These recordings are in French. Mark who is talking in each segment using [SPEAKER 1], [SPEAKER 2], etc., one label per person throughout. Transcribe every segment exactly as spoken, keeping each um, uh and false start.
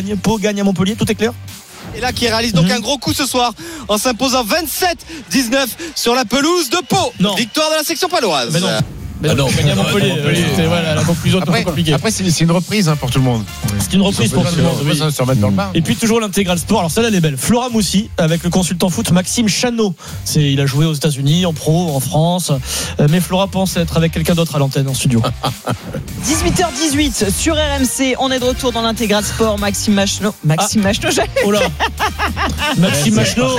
[SPEAKER 1] Pau gagne à Montpellier, tout est clair.
[SPEAKER 2] Et là qui réalise donc mmh. un gros coup ce soir en s'imposant vingt-sept dix-neuf sur la pelouse de Pau.
[SPEAKER 1] Non.
[SPEAKER 2] Victoire de la section paloise.
[SPEAKER 1] Mais non. Mais ah non, non, gagné à Montpellier. Montpellier. C'était voilà, la conclusion
[SPEAKER 3] après,
[SPEAKER 1] trop compliquée.
[SPEAKER 3] Après, c'est, c'est une reprise hein, pour tout le monde.
[SPEAKER 1] C'est une reprise pour tout le monde. Oui.
[SPEAKER 3] Ça, ça dans le bain.
[SPEAKER 1] Et puis toujours l'intégral sport. Alors celle-là, elle est belle. Flora Moussi avec le consultant foot Maxime Chanot. C'est, il a joué aux États-Unis, en pro, en France. Mais Flora pense être avec quelqu'un d'autre à l'antenne en studio.
[SPEAKER 4] dix-huit heures dix-huit sur R M C. On est de retour dans l'intégral sport. Maxime Machenot. Maxime ah. Machenot.
[SPEAKER 1] Oh là. Maxime Machenot.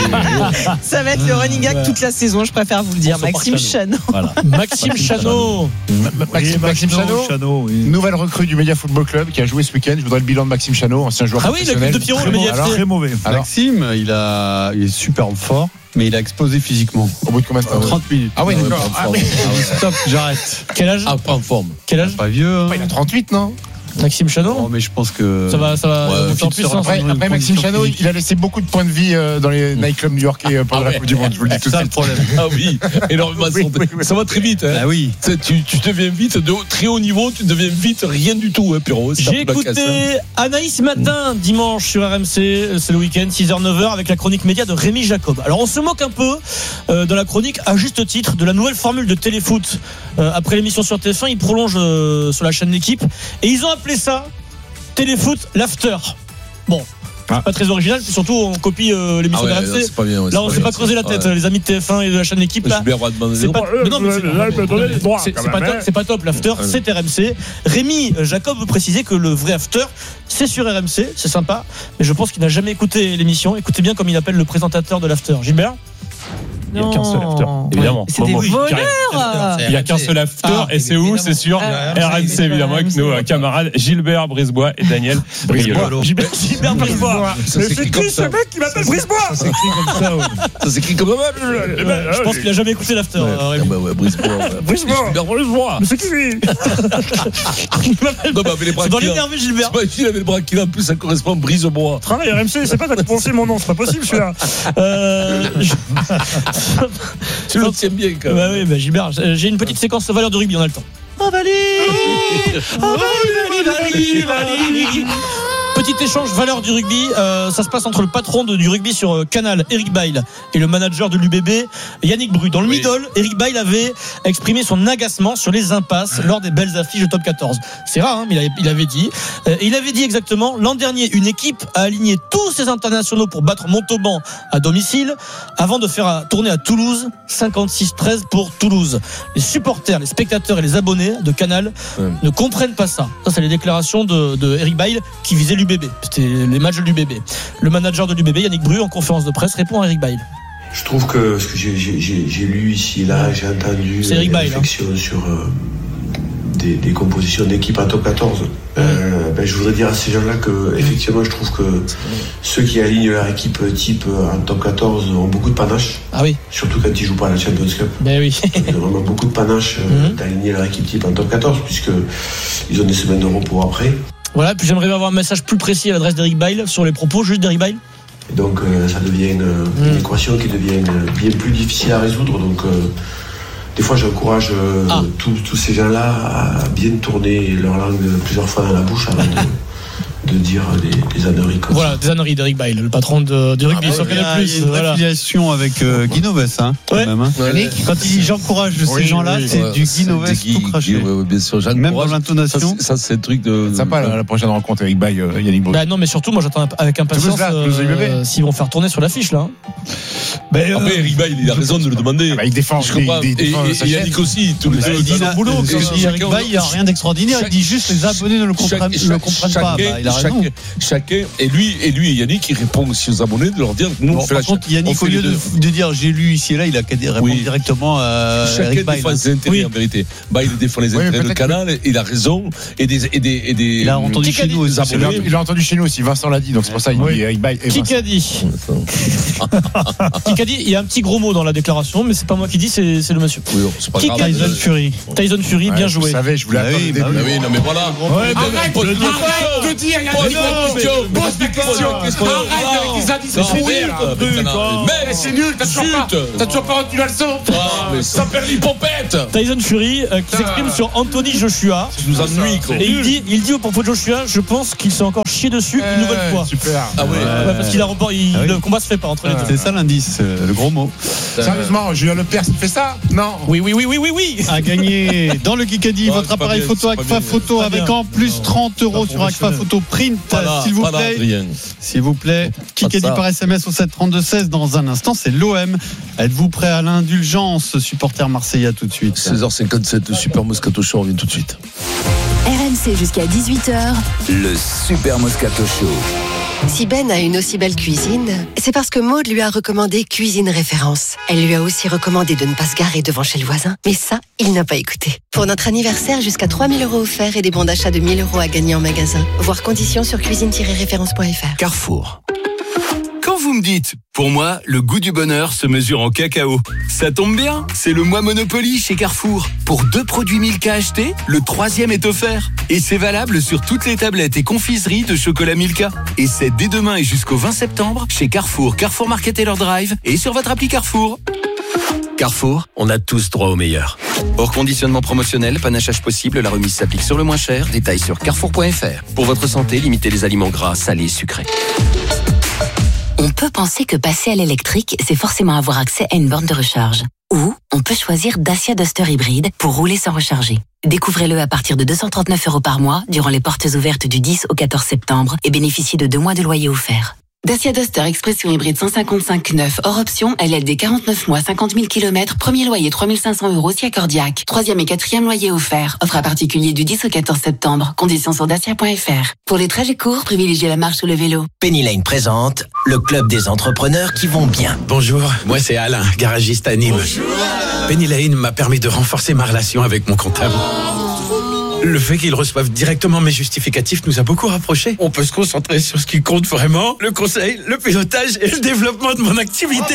[SPEAKER 4] Ça va être le running gag toute la saison. Je préfère vous le dire. Maxime Chanot.
[SPEAKER 1] Voilà. Maxime Chanot.
[SPEAKER 3] Maxime, Maxime Chanot, Chanot oui. Nouvelle recrue du Média Football Club qui a joué ce week-end. Je voudrais le bilan de Maxime Chanot, ancien joueur
[SPEAKER 1] ah professionnel. Ah oui, le club de Pierrot, le Média.
[SPEAKER 5] Alors, très mauvais. Alors, Maxime, il, a, il est super fort, mais il a explosé physiquement.
[SPEAKER 3] Au bout de combien de temps?
[SPEAKER 5] trente minutes.
[SPEAKER 3] Ah oui, d'accord. Ah, oui.
[SPEAKER 5] Stop, j'arrête.
[SPEAKER 1] Quel âge?
[SPEAKER 5] Ah, pas en forme.
[SPEAKER 1] Quel âge?
[SPEAKER 5] Pas vieux. Hein.
[SPEAKER 3] Il a trente-huit, non?
[SPEAKER 1] Maxime Chanot.
[SPEAKER 5] Oh, mais je pense que
[SPEAKER 1] ça va, ça va.
[SPEAKER 5] Ouais,
[SPEAKER 1] en plus,
[SPEAKER 3] après, après Maxime Chanot, il a laissé beaucoup de points de vie dans les nightclubs new-yorkais pendant ah ouais. la Coupe du Monde. Je vous le dis tout de suite.
[SPEAKER 5] Le problème.
[SPEAKER 6] Ah oui, énormément. Oui, oui, oui. Ça va très vite. Hein.
[SPEAKER 5] Ah oui.
[SPEAKER 6] Tu, tu deviens vite de très haut niveau, tu deviens vite rien du tout, hein, Pierrot.
[SPEAKER 1] J'ai écouté hein. Anaïs Matin dimanche sur R M C, c'est le week-end, six heures neuf heures avec la chronique média de Rémi Jacob. Alors on se moque un peu euh, dans la chronique à juste titre de la nouvelle formule de téléfoot. Euh, après l'émission sur T F un, ils prolongent euh, sur la chaîne L'équipe et ils ont appelé ça Téléfoot l'after. Bon, ah. c'est pas très original, puis surtout on copie euh, l'émission
[SPEAKER 6] ah ouais,
[SPEAKER 1] de R M C.
[SPEAKER 6] C'est pas bien, ouais,
[SPEAKER 1] là, on s'est pas creusé la tête, ouais. Les amis de T F un et de la chaîne L'équipe. Là, c'est pas, mais non, mais c'est, c'est, c'est, pas top, c'est pas top. L'after, ouais. C'est R M C. Rémi Jacob veut préciser que le vrai after, c'est sur R M C. C'est sympa, mais je pense qu'il n'a jamais écouté l'émission. Écoutez bien comme il appelle le présentateur de l'after. Gilbert.
[SPEAKER 7] Il n'y a qu'un seul after, évidemment.
[SPEAKER 4] C'est des voleurs.
[SPEAKER 7] Il n'y a qu'un seul after, ah, et c'est où? C'est sur ah, R M C, évidemment, avec nos camarades Gilbert Brisebois et Daniel Brisebois.
[SPEAKER 1] Gilbert, Gilbert Brisebois.
[SPEAKER 6] Mais c'est qui ce mec qui m'appelle Brisebois? Ça s'écrit comme ça. Ça s'écrit comme ça.
[SPEAKER 1] Je pense qu'il n'a jamais écouté l'after.
[SPEAKER 6] Ouais, ouais, Brisebois.
[SPEAKER 1] Brisebois.
[SPEAKER 6] Gilbert Brisebois.
[SPEAKER 1] Mais c'est qui lui? C'est dans l'énervé, Gilbert.
[SPEAKER 6] Il avait le bras qu'il a, en plus, ça correspond Brisebois.
[SPEAKER 7] Travail R M C, c'est pas t'as pensé mon nom, c'est pas possible celui-là.
[SPEAKER 6] Tu le tiens bien quand même.
[SPEAKER 1] Bah oui, bah Gilbert, j'ai une petite séquence de valeur de rugby, on a le temps. Petit échange valeur du rugby, euh, ça se passe entre le patron de, du rugby sur euh, Canal, Eric Bail, et le manager de l'U B B, Yannick Bru. Dans le oui. middle, Eric Bail avait exprimé son agacement sur les impasses lors des belles affiches de top quatorze. C'est rare, hein, mais il avait, il avait dit. Euh, il avait dit exactement, l'an dernier, une équipe a aligné tous ses internationaux pour battre Montauban à domicile, avant de faire tourner à Toulouse, cinquante-six treize pour Toulouse. Les supporters, les spectateurs et les abonnés de Canal ouais. ne comprennent pas ça. Ça, c'est les déclarations de, de Eric Bail qui visaient l'U B B. C'était les matchs de l'U B B. Le manager de l'U B B, Yannick Bru, en conférence de presse, répond à Eric Bail.
[SPEAKER 8] Je trouve que ce que j'ai, j'ai, j'ai lu ici et là, j'ai entendu
[SPEAKER 1] c'est Eric
[SPEAKER 8] des
[SPEAKER 1] Bail,
[SPEAKER 8] réflexions
[SPEAKER 1] hein.
[SPEAKER 8] sur euh, des, des compositions d'équipe en top quatorze. Euh, ben, je voudrais dire à ces gens-là que effectivement, je trouve que ceux qui alignent leur équipe type en top quatorze ont beaucoup de panache.
[SPEAKER 1] Ah oui.
[SPEAKER 8] Surtout quand ils jouent pas à la Champions Cup.
[SPEAKER 1] Ben oui.
[SPEAKER 8] Ils ont vraiment beaucoup de panache euh, mm-hmm. d'aligner leur équipe type en top quatorze, puisque ils ont des semaines de repos après.
[SPEAKER 1] Voilà, puis j'aimerais avoir un message plus précis à l'adresse d'Eric Bail sur les propos juste d'Eric Bail.
[SPEAKER 8] Et donc euh, ça devient une, une mmh. équation qui devient une, bien plus difficile à résoudre. Donc euh, des fois j'encourage euh, ah. tous, tous ces gens-là à bien tourner leur langue plusieurs fois dans la bouche avant de, de dire des, des âneries comme
[SPEAKER 1] voilà,
[SPEAKER 8] ça.
[SPEAKER 1] des âneries d'Eric Bail, le patron de, du rugby ah, sur Canal+.
[SPEAKER 5] Il y a une voilà. affiliation avec euh, Guy Noves, hein,
[SPEAKER 1] ouais.
[SPEAKER 5] quand même. Hein.
[SPEAKER 1] Ouais.
[SPEAKER 5] Quand il dit j'encourage oui, ces gens-là, oui, c'est ouais, du Guy Noves tout craché.
[SPEAKER 6] Oui, oui, bien sûr.
[SPEAKER 5] Même dans l'intonation.
[SPEAKER 6] Ça, ça, c'est le truc de.
[SPEAKER 3] C'est sympa la, la prochaine rencontre avec Bail, euh, Yannick Bru.
[SPEAKER 1] Bah non, mais surtout, moi j'attends avec impatience euh, s'ils vont faire tourner sur l'affiche là.
[SPEAKER 6] Bah, euh, Après, Eric Bail, il a raison de le demander.
[SPEAKER 3] Bah, il défend.
[SPEAKER 6] Je comprends. Et, et, et Yannick aussi. Tous les
[SPEAKER 5] il dit son boulot. Eric Bail, il n'y a rien d'extraordinaire. Il dit juste les abonnés ne le comprennent pas. Il a raison.
[SPEAKER 6] Chacun, et lui, et lui et Yannick, il répond aussi aux abonnés de leur dire nous,
[SPEAKER 5] bon,
[SPEAKER 6] on fait
[SPEAKER 5] par
[SPEAKER 6] la
[SPEAKER 5] contre, Yannick, au lieu de, de dire j'ai lu ici et là, il a qu'à répondre oui. directement à
[SPEAKER 6] chacun
[SPEAKER 5] Eric Bail.
[SPEAKER 6] Défend ses intérêts, oui. En vérité. Bail défend les intérêts oui, de Canal, il a raison, et des, et des, et des.
[SPEAKER 5] Il a entendu chez nous aussi.
[SPEAKER 3] Il a entendu chez nous aussi. Vincent l'a dit, donc c'est pour ça il dit Eric Bail.
[SPEAKER 1] Qui a dit? Qui a dit? Il y a un petit gros mot dans la déclaration, mais c'est pas moi qui dis, c'est, c'est le monsieur.
[SPEAKER 6] Oui, c'est pas
[SPEAKER 1] grave. Tyson Fury. Tyson Fury, bien joué.
[SPEAKER 3] Vous savez, je voulais attendre.
[SPEAKER 6] Oui, non mais voilà.
[SPEAKER 3] Arrête de dire
[SPEAKER 6] Pose ta question. Arrête avec tes indices pourris. Mais c'est nul, t'as toujours pas, t'as toujours pas retenu la leçon. Ça perd l'hypopète.
[SPEAKER 1] Tyson Fury euh, qui s'exprime sur Anthony Joshua.
[SPEAKER 6] Ça nous ennuie, quoi.
[SPEAKER 1] Et il dit, il dit au propos de Joshua, je pense qu'il s'est encore chié dessus une nouvelle fois.
[SPEAKER 3] Super.
[SPEAKER 6] Ah ouais.
[SPEAKER 1] Ouais, parce qu'il a report, il,
[SPEAKER 5] Ah oui.
[SPEAKER 1] le combat se fait pas entre les deux.
[SPEAKER 5] C'est ça l'indice, euh, le gros mot.
[SPEAKER 3] Sérieusement, Julien Lepers, il fait ça? Non.
[SPEAKER 1] Oui, oui, oui, oui, oui, oui.
[SPEAKER 5] À gagner dans le Kikadi,
[SPEAKER 7] Ouais,
[SPEAKER 5] votre
[SPEAKER 7] c'est pas
[SPEAKER 5] appareil
[SPEAKER 7] bien,
[SPEAKER 5] photo
[SPEAKER 7] c'est pas
[SPEAKER 5] Agfa
[SPEAKER 7] bien.
[SPEAKER 5] Photo
[SPEAKER 1] Pas
[SPEAKER 5] avec
[SPEAKER 1] bien.
[SPEAKER 5] en plus trente euros sur Agfa Photo Print,
[SPEAKER 7] Voilà,
[SPEAKER 5] s'il vous
[SPEAKER 7] voilà,
[SPEAKER 5] plaît.
[SPEAKER 7] Adrien.
[SPEAKER 5] S'il vous plaît,
[SPEAKER 7] Pas de
[SPEAKER 5] Kikadi
[SPEAKER 7] ça.
[SPEAKER 5] par S M S au sept trente-deux seize. Dans un instant, c'est l'O M. Êtes-vous prêt à l'indulgence, supporter marseillais, tout de suite?
[SPEAKER 6] seize heures cinquante-sept, le Super Moscato Show, on revient tout de suite.
[SPEAKER 9] R M C jusqu'à dix-huit heures.
[SPEAKER 10] Le Super Moscato Show.
[SPEAKER 11] Si Ben a une aussi belle cuisine, c'est parce que Maud lui a recommandé Cuisine Référence. Elle lui a aussi recommandé de ne pas se garer devant chez le voisin. Mais ça, il n'a pas écouté. Pour notre anniversaire, jusqu'à trois mille euros offerts et des bons d'achat de mille euros à gagner en magasin. Voir conditions sur cuisine tiret référence point f r.
[SPEAKER 10] Carrefour. Quand vous me dites, pour moi, le goût du bonheur se mesure en cacao. Ça tombe bien, c'est le mois Monopoly chez Carrefour. Pour deux produits Milka achetés, le troisième est offert. Et c'est valable sur toutes les tablettes et confiseries de chocolat Milka. Et c'est dès demain et jusqu'au vingt septembre chez Carrefour, Carrefour Market et leur Drive et sur votre appli Carrefour. Carrefour, on a tous droit au meilleur. Hors conditionnement promotionnel, panachage possible, la remise s'applique sur le moins cher. Détails sur carrefour point f r. Pour votre santé, limitez les aliments gras, salés et sucrés.
[SPEAKER 9] On peut penser que passer à l'électrique, c'est forcément avoir accès à une borne de recharge. Ou on peut choisir Dacia Duster hybride pour rouler sans recharger. Découvrez-le à partir de deux cent trente-neuf euros par mois durant les portes ouvertes du dix au quatorze septembre et bénéficiez de deux mois de loyer offert. Dacia Duster Expression hybride cent cinquante-cinq neuf hors option, L L D quarante-neuf mois, cinquante mille kilomètres, premier loyer trois mille cinq cents euros si accordiaque. Troisième et quatrième loyer offert. Offre à particulier du dix au quatorze septembre. Conditions sur dacia point f r. Pour les trajets courts, privilégiez la marche ou le vélo.
[SPEAKER 12] Penny Lane présente le club des entrepreneurs qui vont bien.
[SPEAKER 13] Bonjour, moi c'est Alain, garagiste à Nîmes.
[SPEAKER 12] Bonjour Alain.
[SPEAKER 13] Penny Lane m'a permis de renforcer ma relation avec mon comptable. Le fait qu'ils reçoivent directement mes justificatifs nous a beaucoup rapprochés. On peut se concentrer sur ce qui compte vraiment, le conseil, le pilotage et le développement de mon activité.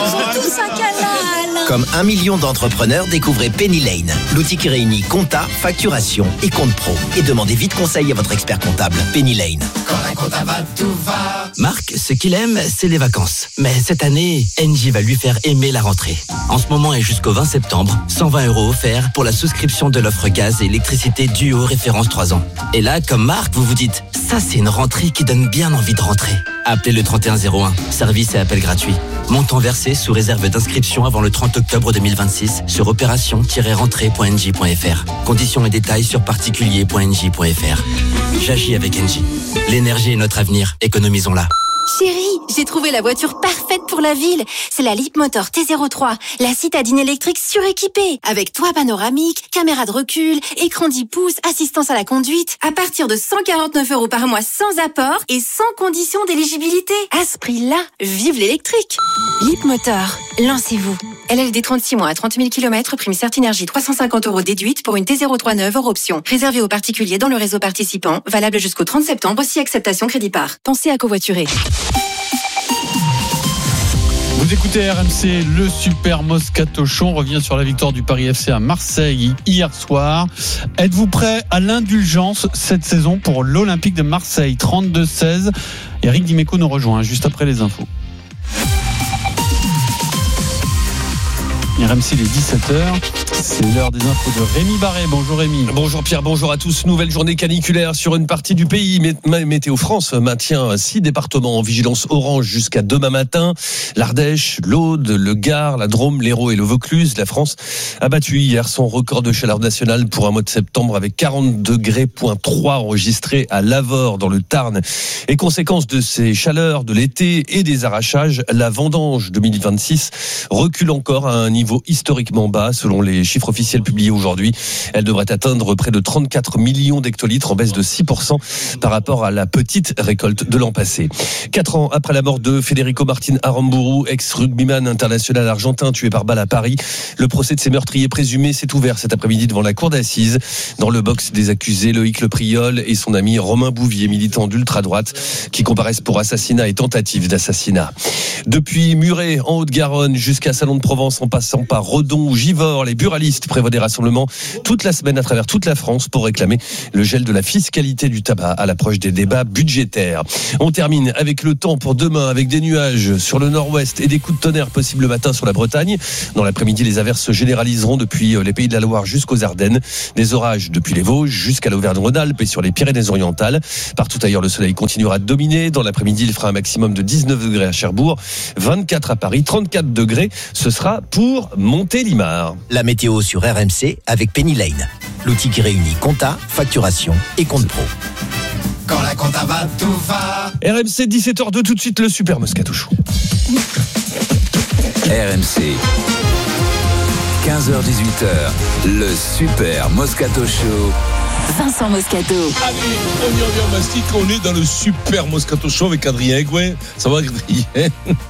[SPEAKER 12] Comme un million d'entrepreneurs, découvrez Penny Lane, l'outil qui réunit compta, facturation et compte pro. Et demandez vite conseil à votre expert comptable. Penny Lane.
[SPEAKER 14] Quand un comptable va, tout va.
[SPEAKER 12] Marc, ce qu'il aime, c'est les vacances. Mais cette année, Engie va lui faire aimer la rentrée. En ce moment et jusqu'au vingt septembre, cent vingt euros offerts pour la souscription de l'offre gaz et électricité Duo référence trois ans. Et là, comme Marc, vous vous dites, ça c'est une rentrée qui donne bien envie de rentrer. Appelez le trente et un zéro un, service et appel gratuit. Montant versé sous réserve d'inscription avant le trente octobre deux mille vingt-six sur opération tiret rentrée point engie point f r. Conditions et détails sur particulier point engie point f r. J'agis avec Engie. L'énergie est notre avenir, économisons-la.
[SPEAKER 15] Chérie, j'ai trouvé la voiture parfaite pour la ville. C'est la Leapmotor T zéro trois, la citadine électrique suréquipée. Avec toit panoramique, caméra de recul, écran dix pouces, assistance à la conduite. À partir de cent quarante-neuf euros par mois sans apport et sans condition d'éligibilité. À ce prix-là, vive l'électrique. Leapmotor, lancez-vous. L L D trente-six mois à trente mille kilomètres, prime Certinergie trois cent cinquante euros déduite pour une T zéro trois neuve hors option. Réservé aux particuliers dans le réseau participant, valable jusqu'au trente septembre si acceptation crédit par. Pensez à covoiturer.
[SPEAKER 5] Vous écoutez R M C, le Super Moscato Show. On revient sur la victoire du Paris F C à Marseille hier soir. Êtes-vous prêt à l'indulgence cette saison pour l'Olympique de Marseille? Trente-deux seize. Eric Dimeco nous rejoint juste après les infos. R M C, il est dix-sept heures. C'est l'heure des infos de Rémi Barré. Bonjour Rémi.
[SPEAKER 7] Bonjour Pierre, bonjour à tous. Nouvelle journée caniculaire sur une partie du pays. Météo France maintient six départements en vigilance orange jusqu'à demain matin. L'Ardèche, l'Aude, le Gard, la Drôme, l'Hérault et le Vaucluse. La France a battu hier son record de chaleur nationale pour un mois de septembre avec quarante degrés point trois enregistrés à Lavore dans le Tarn. Et conséquence de ces chaleurs de l'été et des arrachages, la vendange deux mille vingt-six recule encore à un niveau historiquement bas selon les chiffres officiels publiés aujourd'hui. Elle devrait atteindre près de trente-quatre millions d'hectolitres en baisse de six pour cent par rapport à la petite récolte de l'an passé. Quatre ans après la mort de Federico Martin Aramburu, ex-rugbyman international argentin tué par balle à Paris, le procès de ses meurtriers présumés s'est ouvert cet après-midi devant la cour d'assises. Dans le box des accusés, Loïc Lepriol et son ami Romain Bouvier, militant d'ultra-droite, qui comparaissent pour assassinat et tentative d'assassinat. Depuis Muret, en Haute-Garonne, jusqu'à Salon de Provence, en passant par Redon ou Givors, les Buralistes buralistes prévoit des rassemblements toute la semaine à travers toute la France pour réclamer le gel de la fiscalité du tabac à l'approche des débats budgétaires. On termine avec le temps pour demain, avec des nuages sur le nord-ouest et des coups de tonnerre possibles le matin sur la Bretagne. Dans l'après-midi, les averses se généraliseront depuis les Pays de la Loire jusqu'aux Ardennes. Des orages depuis les Vosges jusqu'à l'Auvergne-Rhône-Alpes et sur les Pyrénées-Orientales. Partout ailleurs, le soleil continuera de dominer. Dans l'après-midi, il fera un maximum de dix-neuf degrés à Cherbourg, vingt-quatre à Paris, trente-quatre degrés. Ce sera pour Montélimar.
[SPEAKER 16] La météo sur R M C avec Penny Lane. L'outil qui réunit compta, facturation et compte pro.
[SPEAKER 14] Quand la compta va, tout va.
[SPEAKER 7] R M C dix-sept heures deux, tout de suite le Super Moscato Show.
[SPEAKER 17] R M C, quinze heures dix-huit heures, le Super Moscato Show.
[SPEAKER 15] Vincent Moscato.
[SPEAKER 6] Allez, on y revient au Mastic, on est dans le Super Moscato Show avec Adrien Egouin. Ça va, Adrien?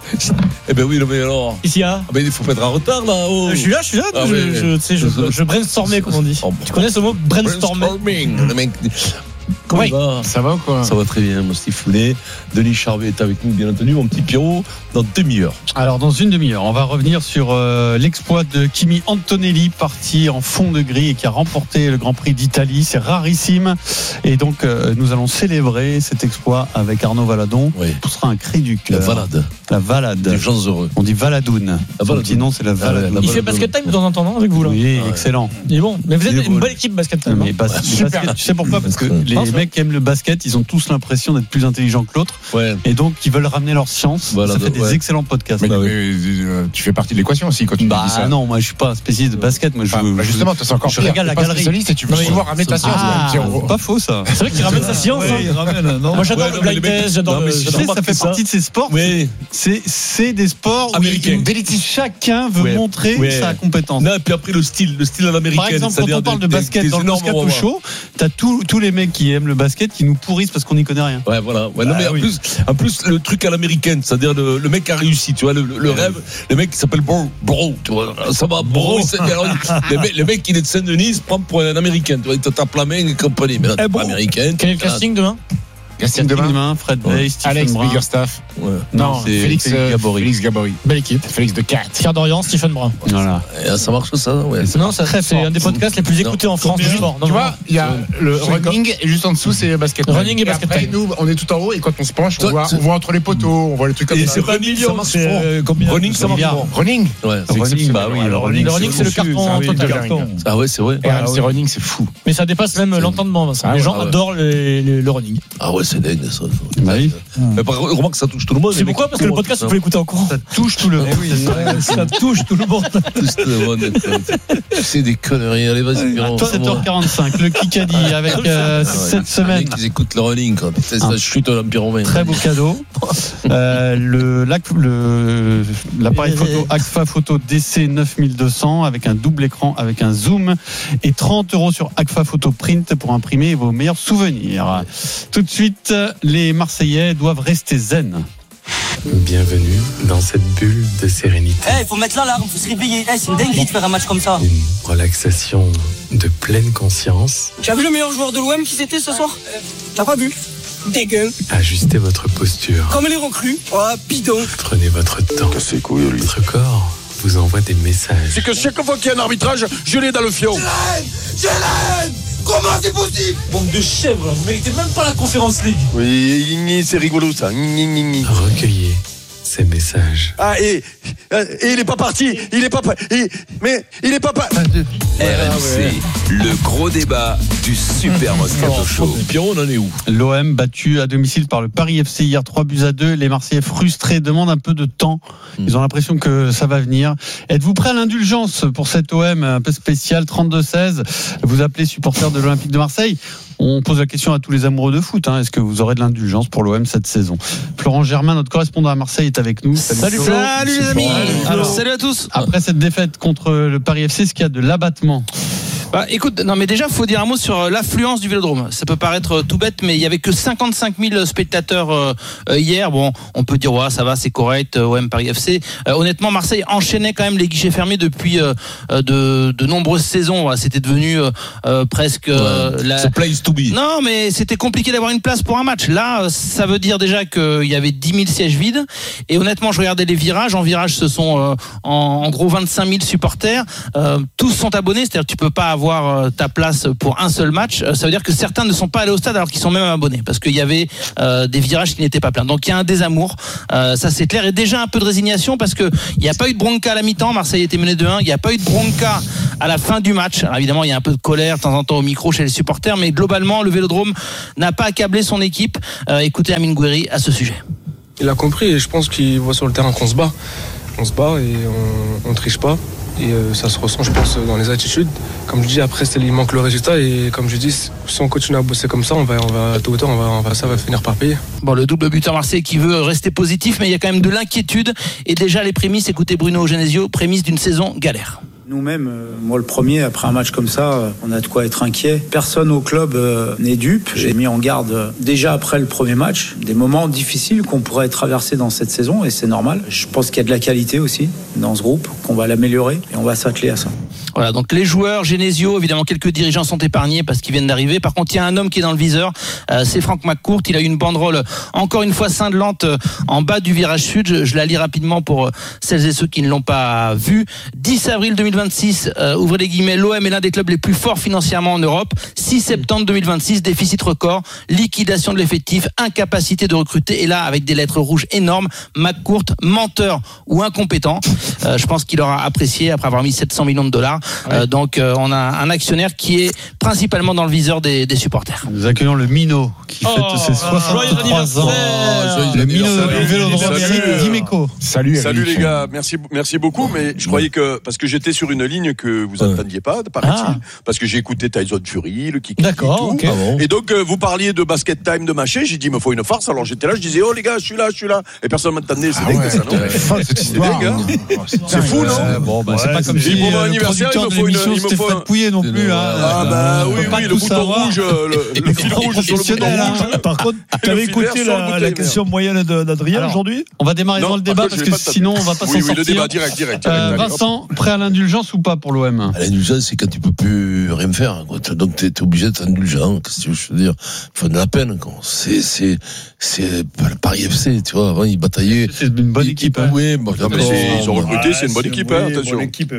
[SPEAKER 6] Eh ben oui, mais alors.
[SPEAKER 1] Ici, ah.
[SPEAKER 6] Ah ben il faut pas être en retard là. Oh.
[SPEAKER 1] Je suis là, je suis là.
[SPEAKER 6] Ah,
[SPEAKER 1] je,
[SPEAKER 6] mais,
[SPEAKER 1] je, tu sais, je, je, je brainstormais, comme on dit.
[SPEAKER 6] Oh,
[SPEAKER 1] tu connais ce mot, brainstormer?
[SPEAKER 6] Brainstorming. Le mec. Comment
[SPEAKER 1] oui.
[SPEAKER 6] va?
[SPEAKER 3] Ça va ou quoi?
[SPEAKER 6] Ça va très bien, mon Stifounet. Denis Charvet est avec nous, bien entendu, mon petit Pierrot, dans demi-heure.
[SPEAKER 5] Alors, dans une demi-heure, on va revenir sur euh, l'exploit de Kimi Antonelli, parti en fond de grille et qui a remporté le Grand Prix d'Italie. C'est rarissime. Et donc, euh, nous allons célébrer cet exploit avec Arnaud Valadon.
[SPEAKER 6] Oui.
[SPEAKER 5] Ce sera un cri du cœur.
[SPEAKER 6] La valade.
[SPEAKER 5] La valade.
[SPEAKER 6] Des gens heureux.
[SPEAKER 5] On dit Valadoun. Son petit nom, c'est la Valadoun.
[SPEAKER 1] Ah ouais, il fait basket time de temps en temps, non, avec vous là?
[SPEAKER 5] Oui,
[SPEAKER 6] ouais.
[SPEAKER 5] excellent.
[SPEAKER 1] Il est bon. Mais vous êtes
[SPEAKER 5] Il est
[SPEAKER 1] une
[SPEAKER 5] bon.
[SPEAKER 1] bonne équipe basket time.
[SPEAKER 5] Mais bas-
[SPEAKER 1] Super.
[SPEAKER 5] basket, tu sais pourquoi? Parce que les
[SPEAKER 1] Pense,
[SPEAKER 5] mecs qui aiment le basket, ils ont tous l'impression d'être plus intelligents que l'autre.
[SPEAKER 6] Ouais.
[SPEAKER 5] Et donc, ils veulent ramener leur science.
[SPEAKER 6] Voilà,
[SPEAKER 5] ça fait des
[SPEAKER 6] ouais.
[SPEAKER 5] excellents podcasts.
[SPEAKER 3] Mais
[SPEAKER 5] Bah, oui.
[SPEAKER 3] euh, tu fais partie de l'équation aussi quand tu
[SPEAKER 5] Bah
[SPEAKER 3] dis ça.
[SPEAKER 5] non, moi je suis pas un spécialiste de basket. Moi, je,
[SPEAKER 3] Enfin, bah,
[SPEAKER 5] je-
[SPEAKER 3] justement, toi, c'est encore
[SPEAKER 5] je
[SPEAKER 3] pire.
[SPEAKER 5] régale
[SPEAKER 3] T'es
[SPEAKER 5] la
[SPEAKER 3] pas
[SPEAKER 5] galerie.
[SPEAKER 3] spécialiste et tu veux
[SPEAKER 1] Non, mais-
[SPEAKER 3] souvent ramener ta science.
[SPEAKER 5] Ah,
[SPEAKER 3] Tu vois.
[SPEAKER 5] c'est pas faux ça.
[SPEAKER 1] C'est vrai qu'il ramène sa science.
[SPEAKER 6] Ouais,
[SPEAKER 1] hein.
[SPEAKER 6] il ramène, non.
[SPEAKER 1] Moi, j'adore
[SPEAKER 6] Ouais,
[SPEAKER 1] le
[SPEAKER 6] non, mais
[SPEAKER 1] blind
[SPEAKER 6] les mecs-
[SPEAKER 1] test, j'adore
[SPEAKER 6] non,
[SPEAKER 1] le.
[SPEAKER 6] mais
[SPEAKER 5] Tu
[SPEAKER 6] j'ai
[SPEAKER 5] sais, ça
[SPEAKER 6] remarqué
[SPEAKER 5] fait
[SPEAKER 6] ça.
[SPEAKER 5] partie de ces sports.
[SPEAKER 6] Oui.
[SPEAKER 5] C'est, c'est des sports où
[SPEAKER 6] Américains.
[SPEAKER 5] il- chacun veut
[SPEAKER 6] Ouais.
[SPEAKER 5] montrer
[SPEAKER 6] Ouais.
[SPEAKER 5] sa compétence.
[SPEAKER 6] Non, et puis après le style, le style à l'américaine.
[SPEAKER 5] Par exemple, quand
[SPEAKER 6] c'est-à-dire
[SPEAKER 5] on parle de
[SPEAKER 6] des-
[SPEAKER 5] basket
[SPEAKER 6] des
[SPEAKER 5] dans le
[SPEAKER 6] énormes
[SPEAKER 5] Moscato
[SPEAKER 6] wawas.
[SPEAKER 5] Show, t'as tous tous les mecs qui aiment le basket qui nous pourrissent parce qu'on n'y connaît rien.
[SPEAKER 6] Ouais, voilà. Ouais, non,
[SPEAKER 5] Ah,
[SPEAKER 6] mais en
[SPEAKER 5] oui.
[SPEAKER 6] plus, en plus, le truc à l'américaine, c'est-à-dire le, le mec a réussi, tu vois, le, le, le rêve, le mec qui s'appelle Bro, Bro, tu vois, ça va, Bro, il s'est- alors, le, mec, le mec qui est de Saint-Denis, il se prend pour un américain, tu vois, il te tape la main et compagnie, mais là, t'es
[SPEAKER 1] Eh,
[SPEAKER 6] pas
[SPEAKER 1] bon.
[SPEAKER 6] américain.
[SPEAKER 1] Quel est le casting demain?
[SPEAKER 3] Casting demain.
[SPEAKER 5] Fred
[SPEAKER 6] Ouais.
[SPEAKER 5] Bay, Stephen
[SPEAKER 3] Alex
[SPEAKER 5] Brun.
[SPEAKER 3] Biggerstaff.
[SPEAKER 6] Ouais.
[SPEAKER 3] Non,
[SPEAKER 5] c'est
[SPEAKER 3] Félix
[SPEAKER 5] Félix
[SPEAKER 3] euh,
[SPEAKER 5] Gabory.
[SPEAKER 3] Félix Gabory.
[SPEAKER 1] Belle équipe.
[SPEAKER 3] Félix de Cat.
[SPEAKER 1] Pierre Dorian, Stephen Brun.
[SPEAKER 5] Voilà.
[SPEAKER 6] Et ça marche ça, ouais.
[SPEAKER 1] Non, ça, c'est un des podcasts les plus écoutés en France du sport. Non,
[SPEAKER 3] Tu
[SPEAKER 1] non,
[SPEAKER 3] vois, il y a le running et juste en dessous c'est basket.
[SPEAKER 1] Running et basket
[SPEAKER 3] après,
[SPEAKER 1] time.
[SPEAKER 3] nous, on est tout en haut et quand on se penche, on
[SPEAKER 6] Toi,
[SPEAKER 3] voit,
[SPEAKER 6] c'est-
[SPEAKER 3] on voit entre les poteaux, on voit les trucs comme
[SPEAKER 6] Et
[SPEAKER 3] ça.
[SPEAKER 6] c'est running, ça marche
[SPEAKER 1] c'est,
[SPEAKER 6] fort.
[SPEAKER 1] euh, combien
[SPEAKER 6] Running, ça marche fort.
[SPEAKER 3] Running.
[SPEAKER 6] Ouais, c'est
[SPEAKER 5] Running,
[SPEAKER 6] exceptionnel.
[SPEAKER 5] bah oui,
[SPEAKER 6] Ouais,
[SPEAKER 5] le
[SPEAKER 1] Le running, c'est le
[SPEAKER 3] c'est
[SPEAKER 1] carton
[SPEAKER 3] un
[SPEAKER 1] total.
[SPEAKER 3] carton.
[SPEAKER 6] Ah ouais, c'est vrai.
[SPEAKER 3] Et
[SPEAKER 1] Ah,
[SPEAKER 3] R M C
[SPEAKER 1] ouais.
[SPEAKER 3] Running, c'est fou.
[SPEAKER 1] Mais ça dépasse même l'entendement, Vincent.
[SPEAKER 3] Ah
[SPEAKER 1] Les
[SPEAKER 3] ouais,
[SPEAKER 1] gens
[SPEAKER 6] ah ouais.
[SPEAKER 1] adorent les- les- le running.
[SPEAKER 6] Ah ouais, c'est dingue, ça.
[SPEAKER 5] Bah oui.
[SPEAKER 6] Mais par contre, remarque que ça touche tout le monde.
[SPEAKER 1] C'est pourquoi? Parce que le podcast, vous pouvez l'écouter en courant.
[SPEAKER 5] Ça touche tout le monde.
[SPEAKER 1] Ouais, ça touche tout le monde.
[SPEAKER 6] Touche tout le monde. C'est des conneries. Allez, vas-y, Pierrot.
[SPEAKER 5] sept heures quarante-cinq, le Kikadi avec euh, cette semaine.
[SPEAKER 6] Ils écoutent le running, quoi. Putain, ça
[SPEAKER 5] Un
[SPEAKER 6] chute l'Empire romain.
[SPEAKER 5] Très beau cadeau. Euh, le, l'ac- le, l'appareil photo Agfa Photo D C neuf mille deux cents avec un double écran, avec un zoom et trente euros sur Agfa Photo Print pour imprimer vos meilleurs souvenirs. Tout de suite, les Marseillais doivent rester zen.
[SPEAKER 18] Bienvenue dans cette bulle de sérénité.
[SPEAKER 19] Eh, hey, faut mettre l'alarme, faut se réveiller. Eh, hey, c'est une dinguerie de faire un match comme ça.
[SPEAKER 18] Une relaxation de pleine conscience.
[SPEAKER 19] Tu as vu le meilleur joueur de l'O M qui c'était ce soir? T'as pas vu? Dégueu.
[SPEAKER 18] Ajustez votre posture.
[SPEAKER 19] Comme les recrues. Oh, bidon.
[SPEAKER 18] Prenez votre temps.
[SPEAKER 8] C'est cool, lui.
[SPEAKER 18] Votre corps vous envoie des messages.
[SPEAKER 20] C'est que chaque fois qu'il y a un arbitrage, je l'ai dans le fion.
[SPEAKER 14] Gélène Gélène Comment c'est possible?
[SPEAKER 1] Bande de chèvres, vous méritez même pas la conférence League.
[SPEAKER 20] Oui, c'est rigolo ça.
[SPEAKER 18] Recueillez ces messages.
[SPEAKER 20] Ah, et, et il est pas parti. Il est pas. Il, mais il est pas.
[SPEAKER 17] R M C, le gros débat du Super Moscato Show.
[SPEAKER 6] Pierrot, on en est où?
[SPEAKER 5] L'O M battu à domicile par le Paris F C hier, trois buts à deux. Les Marseillais frustrés demandent un peu de temps. Ils ont l'impression que ça va venir. Êtes-vous prêts à l'indulgence pour cet O M un peu spécial? Trente-deux seize. Vous appelez supporters de l'Olympique de Marseille. On pose la question à tous les amoureux de foot. Hein. Est-ce que vous aurez de l'indulgence pour l'O M cette saison? Florent Germain, notre correspondant à Marseille, est avec nous.
[SPEAKER 1] Salut Flo.
[SPEAKER 2] Salut les amis.
[SPEAKER 1] Alors,
[SPEAKER 2] Salut à tous.
[SPEAKER 5] Après cette défaite contre le Paris F C, est-ce qu'il y a de l'abattement?
[SPEAKER 21] Bah, écoute, non mais déjà, faut dire un mot sur l'affluence du Vélodrome. Ça peut paraître tout bête, mais il y avait que cinquante-cinq mille spectateurs euh, hier. Bon, on peut dire ouais, ça va, c'est correct. O M Paris F C. Euh, honnêtement, Marseille enchaînait quand même les guichets fermés depuis euh, de, de nombreuses saisons. Ouais, c'était devenu euh, presque euh,
[SPEAKER 6] ouais,
[SPEAKER 21] la...
[SPEAKER 6] c'est place to be.
[SPEAKER 21] Non, mais c'était compliqué d'avoir une place pour un match. Là, ça veut dire déjà qu'il y avait dix mille sièges vides. Et honnêtement, je regardais les virages. En virage, ce sont euh, en, en gros vingt-cinq mille supporters. Euh, tous sont abonnés, c'est-à-dire que tu peux pas avoir euh, ta place pour un seul match. Euh, ça veut dire que certains ne sont pas allés au stade alors qu'ils sont même abonnés parce qu'il y avait euh, des virages qui n'étaient pas pleins. Donc il y a un désamour, euh, ça c'est clair, et déjà un peu de résignation parce que il n'y a pas eu de bronca à la mi-temps. Marseille était mené deux un. Il n'y a pas eu de bronca à la fin du match. Alors évidemment, il y a un peu de colère de temps en temps au micro chez les supporters, mais globalement, le Vélodrome n'a pas accablé son équipe. Euh, écoutez Amine Gouiri à ce sujet.
[SPEAKER 22] Il a compris et je pense qu'il voit sur le terrain qu'on se bat. On se bat et on, on triche pas. Et euh, ça se ressent, je pense, dans les attitudes. Comme je dis, après, il manque le résultat. Et comme je dis, si on continue à bosser comme ça, on va, on va tôt ou tard, on va, on va, ça va finir par payer.
[SPEAKER 21] Bon, le double buteur Marseille qui veut rester positif, mais il y a quand même de l'inquiétude. Et déjà, les prémices, écoutez Bruno Genesio, prémices d'une saison galère.
[SPEAKER 23] Nous-mêmes, euh, moi le premier, après un match comme ça, euh, on a de quoi être inquiet. Personne au club euh, n'est dupe. J'ai mis en garde euh, déjà après le premier match des moments difficiles qu'on pourrait traverser dans cette saison et c'est normal. Je pense qu'il y a de la qualité aussi dans ce groupe, qu'on va l'améliorer et on va s'atteler à ça.
[SPEAKER 21] Voilà, donc les joueurs, Genesio, évidemment quelques dirigeants sont épargnés parce qu'ils viennent d'arriver. Par contre, il y a un homme qui est dans le viseur, euh, c'est Franck McCourt. Il a eu une banderole encore une fois cinglante euh, en bas du virage sud. Je, je la lis rapidement pour euh, celles et ceux qui ne l'ont pas vu. dix avril deux mille vingt-six, euh, ouvrez les guillemets, l'O M est l'un des clubs les plus forts financièrement en Europe. six septembre deux mille vingt-six, déficit record, liquidation de l'effectif, incapacité de recruter. Et là, avec des lettres rouges énormes, McCourt, menteur ou incompétent. Euh, je pense qu'il aura apprécié après avoir mis sept cents millions de dollars. Ouais. Euh, donc euh, on a un actionnaire qui est principalement dans le viseur des, des supporters.
[SPEAKER 5] Nous accueillons le Minot qui oh, fête ses soixante-trois ans. Oh, le Minot du Vélodrome Dimeco.
[SPEAKER 20] Salut, salut les gars, merci, merci beaucoup. Mais je croyais que parce que j'étais sur une ligne que vous n'entendiez pas, paraît-il, ah. parce que j'ai écouté Tyson Fury, le kick.
[SPEAKER 1] D'accord. Okay.
[SPEAKER 20] Ah bon. Et donc euh, vous parliez de basket time, de machin. J'ai dit il me faut une farce. Alors j'étais là, je disais oh les gars, je suis là, je suis là. Et personne ne m'entendait. C'est ah dingue ouais, ça, non? C'est dingue. Hein. Oh, c'est, c'est fou, non?
[SPEAKER 5] Bon, bah, c'est pas comme si
[SPEAKER 20] pour mon anniversaire, il me faut une.
[SPEAKER 5] Il me faut un Pouillet non plus.
[SPEAKER 20] Ah bah oui, oui, le bouton rouge, le fil rouge sur le bouton rouge.
[SPEAKER 3] Par contre, tu avais écouté la question moyenne d'Adrien aujourd'hui?
[SPEAKER 5] On va démarrer dans le débat parce que sinon on va pas s'en sortir.
[SPEAKER 20] Oui, le débat direct, direct.
[SPEAKER 5] Vincent, prêt à l'indulgence ou pas pour l'O M?
[SPEAKER 6] L'indulgence, c'est quand tu peux plus rien faire. Donc tu es obligé d'être indulgent. Qu'est-ce que je veux dire? Il faut de la peine. C'est c'est c'est le Paris F C, tu vois. Avant ils bataillaient.
[SPEAKER 5] C'est une bonne équipe.
[SPEAKER 6] Oui, bon,
[SPEAKER 20] ils ont recruté, c'est une bonne équipe. Attention.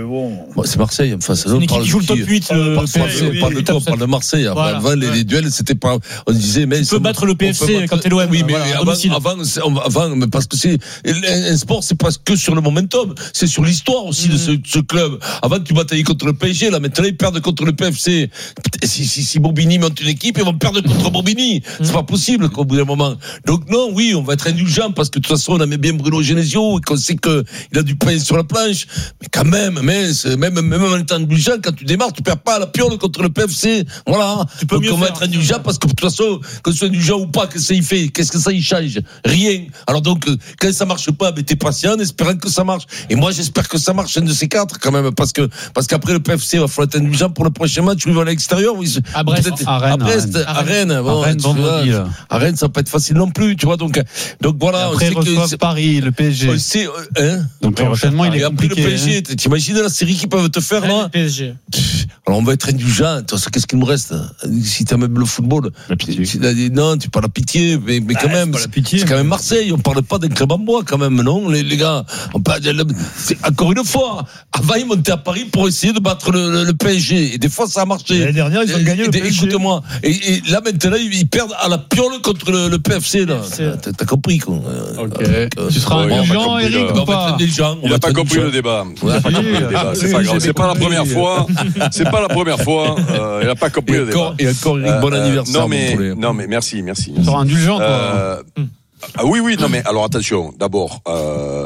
[SPEAKER 6] C'est Marseille. Enfin,
[SPEAKER 1] c'est une équipe qui joue le top huit.
[SPEAKER 6] On parle de quoi? On parle de Marseille. Avant les duels, c'était pas. On disait mais.
[SPEAKER 1] Tu peux battre le P F C quand t'es l'O M.
[SPEAKER 6] Oui, mais avant, avant, parce que c'est un sport, c'est pas que sur le momentum, c'est sur l'histoire aussi de ce club. Avant, tu bataillais contre le P S G, là maintenant ils perdent contre le P F C. Si, si, si Bobigny monte une équipe, ils vont perdre contre Bobigny. C'est pas possible qu'au bout d'un moment. Donc non, oui, on va être indulgent parce que de toute façon on aimait bien Bruno Genesio et qu'on sait que il a du pain sur la planche. Mais quand même, mais même même en étant indulgent, quand tu démarres, tu perds pas la piole contre le P F C. Voilà. Tu peux Donc mieux on va faire. être indulgent parce que de toute façon, que ce soit indulgent ou pas, qu'est-ce que ça y fait? Qu'est-ce que ça y change? Rien. Alors donc quand ça marche pas, ben t'es patient, en espérant que ça marche. Et moi j'espère que ça marche un de ces quatre quand même parce que parce qu'après le P F C va falloir être indulgent pour le prochain match où ils vont à l'extérieur. Oui,
[SPEAKER 5] à Brest, à Rennes,
[SPEAKER 6] à Brest, à Rennes, à Rennes, bon, à Rennes, vendredi, vois, à Rennes, ça va pas être facile non plus, tu vois. Donc, donc voilà.
[SPEAKER 5] Et après,
[SPEAKER 6] on
[SPEAKER 5] sait que Paris, le P S G.
[SPEAKER 6] C'est, hein.
[SPEAKER 5] Donc prochainement, il est compliqué.
[SPEAKER 6] Et après le P S G, hein. T'imagines la série qu'ils peuvent te faire là?
[SPEAKER 1] Le P S G.
[SPEAKER 6] Alors on va être indulgent. Qu'est-ce qu'il me reste? Si t'aimes même le football.
[SPEAKER 3] La pitié.
[SPEAKER 6] Non, tu parles la pitié, mais, mais quand ah, même. C'est, pitié, c'est quand même Marseille. On parle pas d'un club en bois quand même, non, les, les gars. On parle, c'est, encore une fois, avant ils montaient à Paris pour essayer de battre le, le, le P S G. Et des fois ça a marché.
[SPEAKER 3] L'année dernière ils ont gagné le P S G.
[SPEAKER 6] Écoute-moi. Et, et là maintenant ils perdent à la piole contre le, le P F C là. T'as, t'as compris quoi.
[SPEAKER 5] Ok. Euh, tu seras indulgent, Eric, ou pas?
[SPEAKER 20] Il n'a pas compris le débat. Il n'a pas compris le débat. C'est pas grave. C'est pas la première fois. C'est pas la première fois. Il n'a pas compris le débat.
[SPEAKER 6] Et encore Eric, bon anniversaire.
[SPEAKER 20] Non mais non mais merci merci.
[SPEAKER 5] Tu seras indulgent toi.
[SPEAKER 20] Ah oui oui non mais alors attention d'abord euh,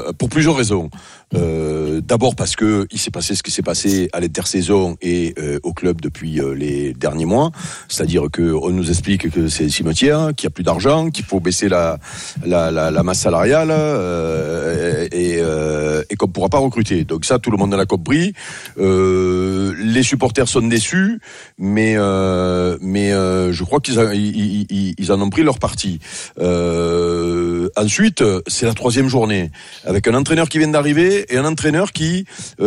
[SPEAKER 20] euh, pour plusieurs raisons. Euh, d'abord parce que il s'est passé ce qui s'est passé à l'intersaison et euh, au club depuis euh, les derniers mois, c'est-à-dire que on nous explique que c'est le cimetière, qu'il y a plus d'argent, qu'il faut baisser la la la, la masse salariale euh, et euh, et qu'on pourra pas recruter. Donc ça, tout le monde l'a compris. Euh, les supporters sont déçus, mais euh, mais euh, je crois qu'ils a, ils, ils, ils en ont pris leur parti. Euh, ensuite, c'est la troisième journée avec un entraîneur qui vient d'arriver et un entraîneur qui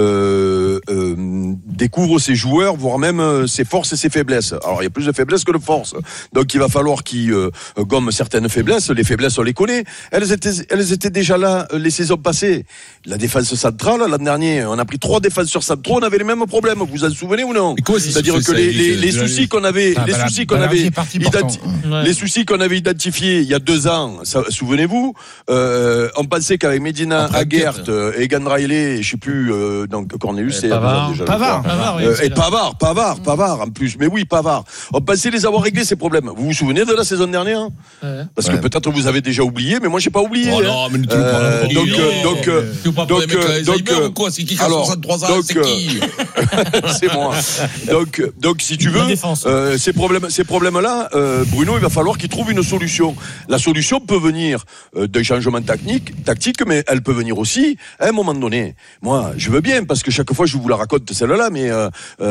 [SPEAKER 20] euh, euh, découvre ses joueurs, voire même ses forces et ses faiblesses. Alors il y a plus de faiblesses que de forces, donc il va falloir qu'il euh, gomme certaines faiblesses. Les faiblesses on les connaît, elles étaient, elles étaient déjà là les saisons passées. La défense centrale, l'an dernier, on a pris trois défenseurs centraux, on avait les mêmes problèmes. Vous vous en souvenez ou non? C'est-à-dire que les, les, les soucis qu'on avait, ah, les bah soucis qu'on avait, identi- ouais. les soucis qu'on avait identifiés il y a deux ans, ça, souvenez-vous, euh, on pensait qu'avec Medina, Aguert et Gandraillet, je sais plus, euh, donc Cornelius, c'est
[SPEAKER 21] Pavard,
[SPEAKER 20] déjà
[SPEAKER 21] Pavard, Pavard, oui,
[SPEAKER 20] euh, et Pavard, Pavard, Pavard en plus. Mais oui, Pavard. On pensait les avoir réglés ces problèmes. Vous vous souvenez de la saison dernière? Ouais. Parce ouais. que peut-être vous avez déjà oublié, mais moi j'ai pas oublié. Oh non, mais tu euh, donc, donc, donc, donc, donc,
[SPEAKER 6] quoi, c'est qui qui a soixante-trois ans, c'est qui?
[SPEAKER 20] C'est moi. Donc, donc, si tu veux, euh, ces problèmes, ces problèmes-là, euh, Bruno, il va falloir qu'il trouve une solution. La solution peut venir euh, d'un changement tactique, tactique, mais elle peut venir aussi à un moment donné. Moi, je veux bien, parce que chaque fois, je vous la raconte celle-là, mais euh,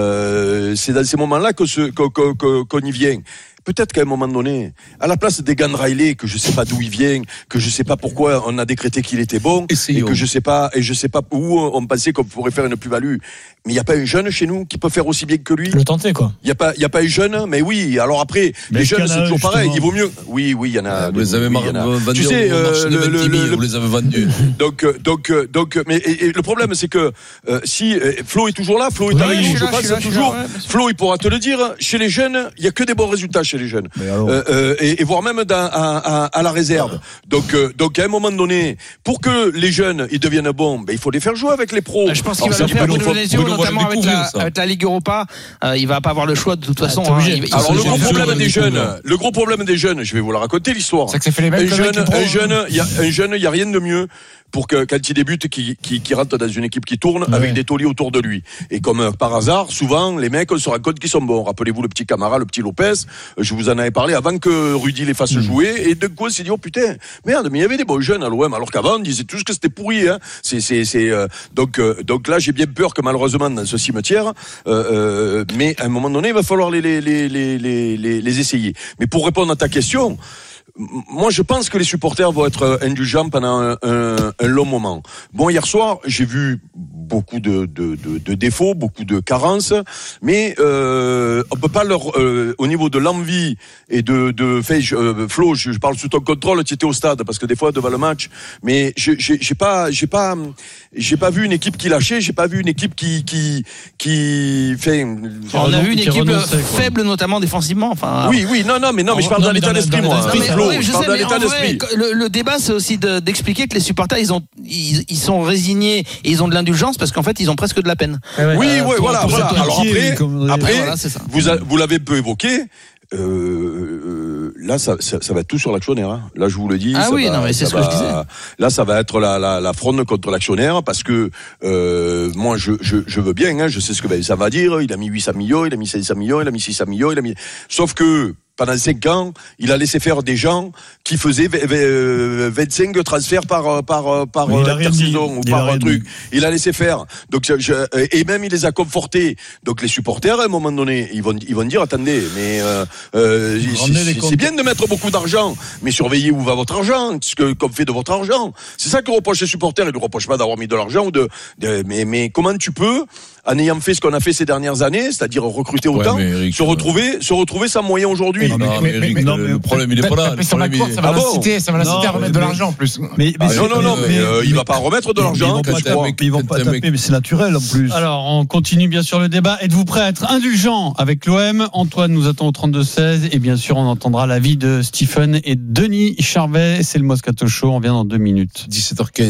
[SPEAKER 20] euh, c'est dans ces moments-là que ce, que, que, que, qu'on y vient. Peut-être qu'à un moment donné, à la place des Gandraillet, que je sais pas d'où il vient, que je sais pas pourquoi on a décrété qu'il était bon, Essayons. et que je sais pas, et je sais pas où on pensait qu'on pourrait faire une plus-value. Mais il y a pas un jeune chez nous qui peut faire aussi bien que lui.
[SPEAKER 1] Le tenter, quoi.
[SPEAKER 20] Il y a pas, il y a pas un jeune, mais oui. Alors après, mais les jeunes, c'est toujours justement. pareil. Il vaut mieux. Oui, oui, il y en a.
[SPEAKER 6] Vous les avez
[SPEAKER 20] oui,
[SPEAKER 6] vendus.
[SPEAKER 20] Tu sais, euh, le, le, le,
[SPEAKER 6] vous les avez vendus.
[SPEAKER 20] Donc, donc, donc, mais et, et le problème, c'est que euh, si euh, Flo est toujours là, Flo est oui, avec nous, je pense toujours. Là, ouais, Flo, il pourra te le dire. Chez les jeunes, il y a que des bons résultats chez les jeunes. Euh, euh, et, et voire même dans, à, à, à la réserve. Donc, euh, donc à un moment donné, pour que les jeunes ils deviennent bons, ben il faut les faire jouer avec les pros.
[SPEAKER 21] Je pense qu'il va le faire Bruno Genesio, notamment avec la, avec la Ligue Europa. Euh, il va pas avoir le choix de toute façon.
[SPEAKER 20] Ah, hein, il, Alors le gros problème des jeunes, le gros problème des jeunes, je vais vous la raconter l'histoire.
[SPEAKER 3] C'est que ça fait les mêmes.
[SPEAKER 20] Un jeune, un jeune, il y a un jeune, il y a rien de mieux pour que quand il débute, qu'il qui, qui rentre dans une équipe qui tourne ouais. avec des tauliers autour de lui. Et comme euh, par hasard, souvent les mecs on se rend compte qu'ils sont bons. Rappelez-vous le petit Camara, le petit Lopez. Je vous en avais parlé avant que Rudy les fasse mmh. jouer. Et de quoi on s'est dit oh putain, merde, mais il y avait des bons jeunes à l'O M. Alors qu'avant on disait tous que c'était pourri. Hein. C'est, c'est, c'est euh, donc euh, donc là j'ai bien peur que malheureusement dans ce cimetière, euh, euh, mais à un moment donné il va falloir les les les les les les, les essayer. Mais pour répondre à ta question. Moi, je pense que les supporters vont être indulgents pendant un, un, un long moment. Bon, hier soir, j'ai vu beaucoup de, de, de, de défauts, beaucoup de carences, mais euh, on peut pas leur, euh, au niveau de l'envie et de, de fait, je, euh, Flo, je, je parle sous ton contrôle, tu étais au stade parce que des fois devant le match, mais je, j'ai, j'ai pas, j'ai pas, j'ai pas vu une équipe qui lâchait, j'ai pas vu une équipe qui, qui, qui fait.
[SPEAKER 21] On a vu une équipe faible, notamment défensivement. Enfin.
[SPEAKER 20] Oui, oui, non, non, mais non, mais je parle dans l'état d'esprit, moi.
[SPEAKER 21] Oui, je sais, mais en vrai, le, le débat, c'est aussi de, d'expliquer que les supporters, ils ont, ils, ils sont résignés et ils ont de l'indulgence parce qu'en fait, ils ont presque de la peine.
[SPEAKER 20] Ouais, oui, euh, ouais, voilà, voilà. Alors après, après, ah, voilà, vous, a, vous l'avez peu évoqué. Euh, euh, là, ça, ça, ça va être tout sur l'actionnaire. Hein. Là, je vous le dis.
[SPEAKER 21] Ah
[SPEAKER 20] ça
[SPEAKER 21] oui,
[SPEAKER 20] va,
[SPEAKER 21] non, mais c'est ce
[SPEAKER 20] va,
[SPEAKER 21] que je disais.
[SPEAKER 20] Là, ça va être la, la, la fronde contre l'actionnaire parce que euh, moi, je, je, je veux bien. Hein, je sais ce que ben, ça va dire. Il a mis huit cents millions, il a mis cinq cents millions, il a mis six cents millions, il a mis. Sauf que pendant cinq ans, il a laissé faire des gens qui faisaient vingt-cinq transferts par par par oui, intersaison ou par un truc. Dit. Il a laissé faire. Donc je, et même il les a confortés. Donc les supporters à un moment donné, ils vont ils vont dire attendez, mais euh, euh, c'est, c'est bien de mettre beaucoup d'argent, mais surveillez où va votre argent, ce que qu'on fait de votre argent. C'est ça que reprochent les supporters. Ils ne reprochent pas d'avoir mis de l'argent ou de, de mais mais comment tu peux en ayant fait ce qu'on a fait ces dernières années, c'est-à-dire recruter autant, ouais, Eric, se retrouver, euh... se retrouver sans moyens aujourd'hui.
[SPEAKER 6] Non, mais, mais, mais, mais, non, mais le problème il est pas là.
[SPEAKER 3] Mais ça va l'inciter, ça va l'inciter à remettre de l'argent en plus.
[SPEAKER 20] Mais, mais ah, non, non, non, mais, mais euh, il va pas remettre de l'argent.
[SPEAKER 1] Ils vont pas taper, mais c'est naturel en plus.
[SPEAKER 5] Alors, on continue bien sûr le débat. Êtes-vous prêt à être indulgent avec l'O M? Antoine nous attend au trente-deux seize et bien sûr on entendra l'avis de Stephen et Denis Charvet. C'est le Moscato Show. On vient dans deux minutes.
[SPEAKER 6] dix-sept heures quinze.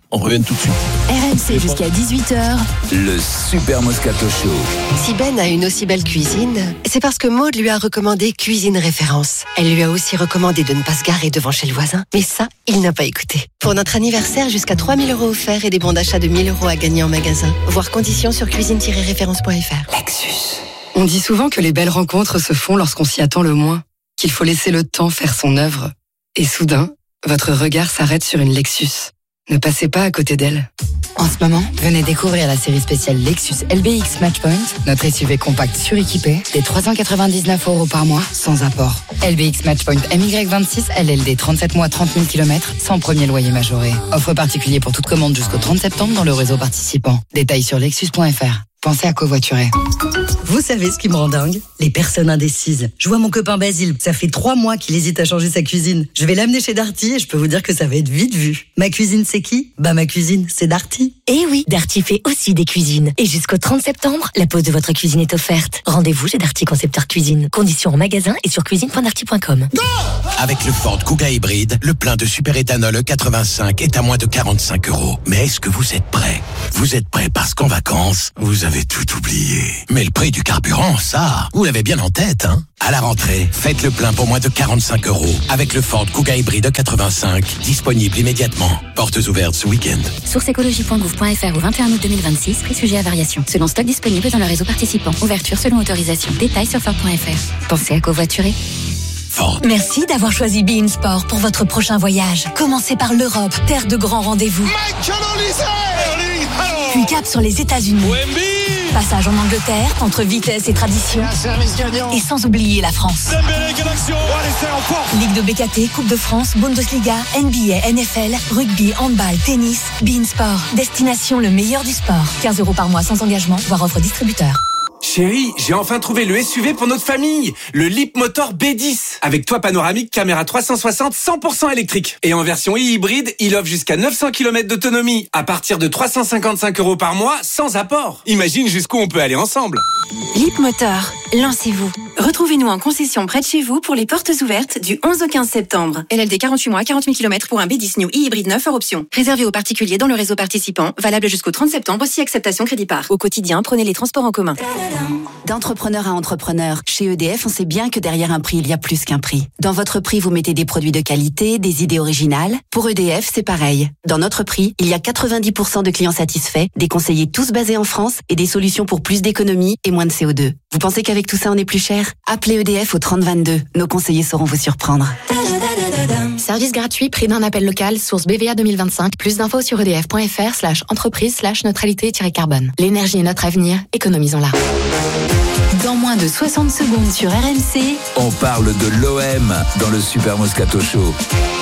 [SPEAKER 6] On revient tout de suite.
[SPEAKER 4] R M C jusqu'à dix-huit heures.
[SPEAKER 17] Le Super Moscato Show.
[SPEAKER 10] Si Ben a une aussi belle cuisine, c'est parce que Maud lui a recommandé Cuisine Référence. Elle lui a aussi recommandé de ne pas se garer devant chez le voisin. Mais ça, il n'a pas écouté. Pour notre anniversaire, jusqu'à trois mille euros offerts et des bons d'achat de mille euros à gagner en magasin. Voir conditions sur cuisine tiret référence point f r.
[SPEAKER 11] Lexus. On dit souvent que les belles rencontres se font lorsqu'on s'y attend le moins, qu'il faut laisser le temps faire son œuvre. Et soudain, votre regard s'arrête sur une Lexus. Ne passez pas à côté d'elle.
[SPEAKER 24] En ce moment, venez découvrir la série spéciale Lexus L B X Matchpoint, notre S U V compact suréquipé, des trois cent quatre-vingt-dix-neuf euros par mois, sans apport. L B X Matchpoint M Y vingt-six, L L D trente-sept mois, trente mille kilomètres, sans premier loyer majoré. Offre particulier pour toute commande jusqu'au trente septembre dans le réseau participant. Détails sur lexus point f r. Pensez à covoiturer.
[SPEAKER 25] Vous savez ce qui me rend dingue ? Les personnes indécises. Je vois mon copain Basile, ça fait trois mois qu'il hésite à changer sa cuisine. Je vais l'amener chez Darty et je peux vous dire que ça va être vite vu. Ma cuisine, c'est qui ? Bah ma cuisine, c'est Darty.
[SPEAKER 26] Eh oui, Darty fait aussi des cuisines. Et jusqu'au trente septembre, la pose de votre cuisine est offerte. Rendez-vous chez Darty Concepteur Cuisine. Conditions en magasin et sur cuisine point darty point com.
[SPEAKER 27] Avec le Ford Kuga hybride, le plein de super-éthanol E quatre-vingt-cinq est à moins de quarante-cinq euros. Mais est-ce que vous êtes prêts ? Vous êtes prêts parce qu'en vacances, vous avez tout oublié. Mais le prix du carburant, ça, vous l'avez bien en tête, hein ? À la rentrée, faites le plein pour moins de quarante-cinq euros avec le Ford Kuga hybride E quatre-vingt-cinq, disponible immédiatement. Portes ouvertes ce week-end.
[SPEAKER 26] Source écologie point gouv point f r au vingt et un août deux mille vingt-six, prix sujet à variation. Selon stock disponible dans le réseau participant. Ouverture selon autorisation. Détails sur ford point f r. Pensez à covoiturer.
[SPEAKER 27] Ford.
[SPEAKER 26] Merci d'avoir choisi Be In Sport pour votre prochain voyage. Commencez par l'Europe, terre de grands rendez-vous. Puis cap sur les États-Unis. Passage en Angleterre, entre vitesse et tradition. Et sans oublier la France. Ligue de B K T, Coupe de France, Bundesliga, N B A, N F L, rugby, handball, tennis, Be In Sport. Destination le meilleur du sport. quinze euros par mois sans engagement, voire offre distributeur.
[SPEAKER 13] Chérie, j'ai enfin trouvé le S U V pour notre famille, le Leapmotor B dix, avec toit panoramique, caméra trois cent soixante, cent pour cent électrique. Et en version e-hybride, il offre jusqu'à neuf cents kilomètres d'autonomie, à partir de trois cent cinquante-cinq euros par mois, sans apport. Imagine jusqu'où on peut aller ensemble.
[SPEAKER 15] Leapmotor, lancez-vous. Retrouvez-nous en concession près de chez vous pour les portes ouvertes du onze au quinze septembre. L L D quarante-huit mois, quarante mille kilomètres pour un B dix New e-hybride neuf hors option. Réservé aux particuliers dans le réseau participant, valable jusqu'au trente septembre, si acceptation crédit par. Au quotidien, prenez les transports en commun.
[SPEAKER 4] D'entrepreneur à entrepreneur, chez E D F, on sait bien que derrière un prix, il y a plus qu'un prix. Dans votre prix, vous mettez des produits de qualité, des idées originales. Pour E D F, c'est pareil. Dans notre prix, il y a quatre-vingt-dix pour cent de clients satisfaits, des conseillers tous basés en France et des solutions pour plus d'économie et moins de C O deux. Vous pensez qu'avec tout ça, on est plus cher ? Appelez E D F au trente vingt-deux. Nos conseillers sauront vous surprendre.
[SPEAKER 26] Service gratuit, prix d'un appel local, source B V A deux mille vingt-cinq. Plus d'infos sur edf point f r slash entreprise slash neutralité-carbone. L'énergie est notre avenir, économisons-la.
[SPEAKER 4] Dans moins de soixante secondes sur R M C,
[SPEAKER 17] On parle de l'O M dans le Super Moscato Show.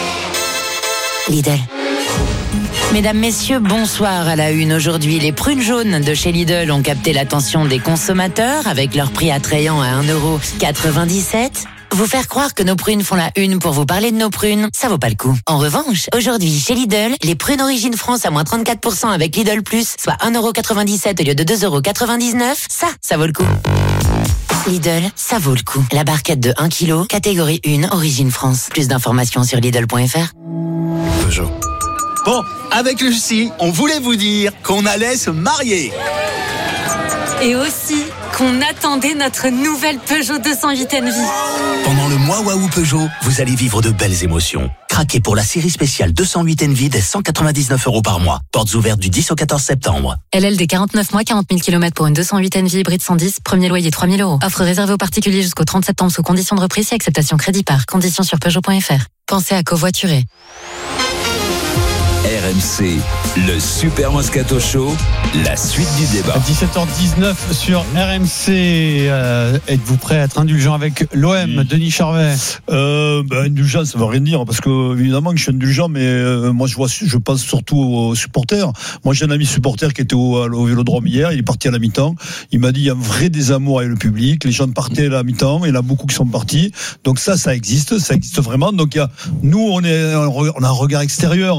[SPEAKER 21] Lidl. Mesdames, messieurs, bonsoir à la une. Aujourd'hui, les prunes jaunes de chez Lidl ont capté l'attention des consommateurs avec leur prix attrayant à un euro quatre-vingt-dix-sept. Vous faire croire que nos prunes font la une pour vous parler de nos prunes, ça vaut pas le coup. En revanche, aujourd'hui, chez Lidl, les prunes Origine France à moins trente-quatre pour cent avec Lidl Plus, soit un euro quatre-vingt-dix-sept au lieu de deux euros quatre-vingt-dix-neuf, ça, ça vaut le coup. Lidl, ça vaut le coup. La barquette de un kilo, catégorie un, Origine France. Plus d'informations sur Lidl point f r.
[SPEAKER 28] Peugeot. Bon, avec Lucie, on voulait vous dire qu'on allait se marier.
[SPEAKER 29] Et aussi qu'on attendait notre nouvelle Peugeot deux cent huit Envy.
[SPEAKER 28] Pendant le mois Waouh Peugeot, vous allez vivre de belles émotions. Craquez pour la série spéciale deux cent huit Envy dès cent quatre-vingt-dix-neuf euros par mois. Portes ouvertes du dix au quatorze septembre.
[SPEAKER 26] L L D quarante-neuf mois, quarante mille kilomètres pour une deux cent huit Envy hybride cent dix, premier loyer trois mille euros. Offre réservée aux particuliers jusqu'au trente septembre sous condition de reprise et acceptation crédit par. Conditions sur peugeot point f r. Pensez à covoiturer.
[SPEAKER 17] R M C, le Super Moscato Show, la suite du débat.
[SPEAKER 5] dix-sept heures dix-neuf sur R M C. Euh, êtes-vous prêt à être indulgent avec l'O M, oui. Denis Charvet?
[SPEAKER 30] euh, ben, Indulgent, ça ne veut rien dire, parce que évidemment que je suis indulgent, mais euh, moi je, vois, je pense surtout aux supporters. Moi j'ai un ami supporter qui était au, au Vélodrome hier, il est parti à la mi-temps. Il m'a dit il y a un vrai désamour avec le public. Les gens partaient à la mi-temps, il y en a beaucoup qui sont partis. Donc ça, ça existe, ça existe vraiment. Donc il y a, nous, on, est, on a un regard extérieur. Euh,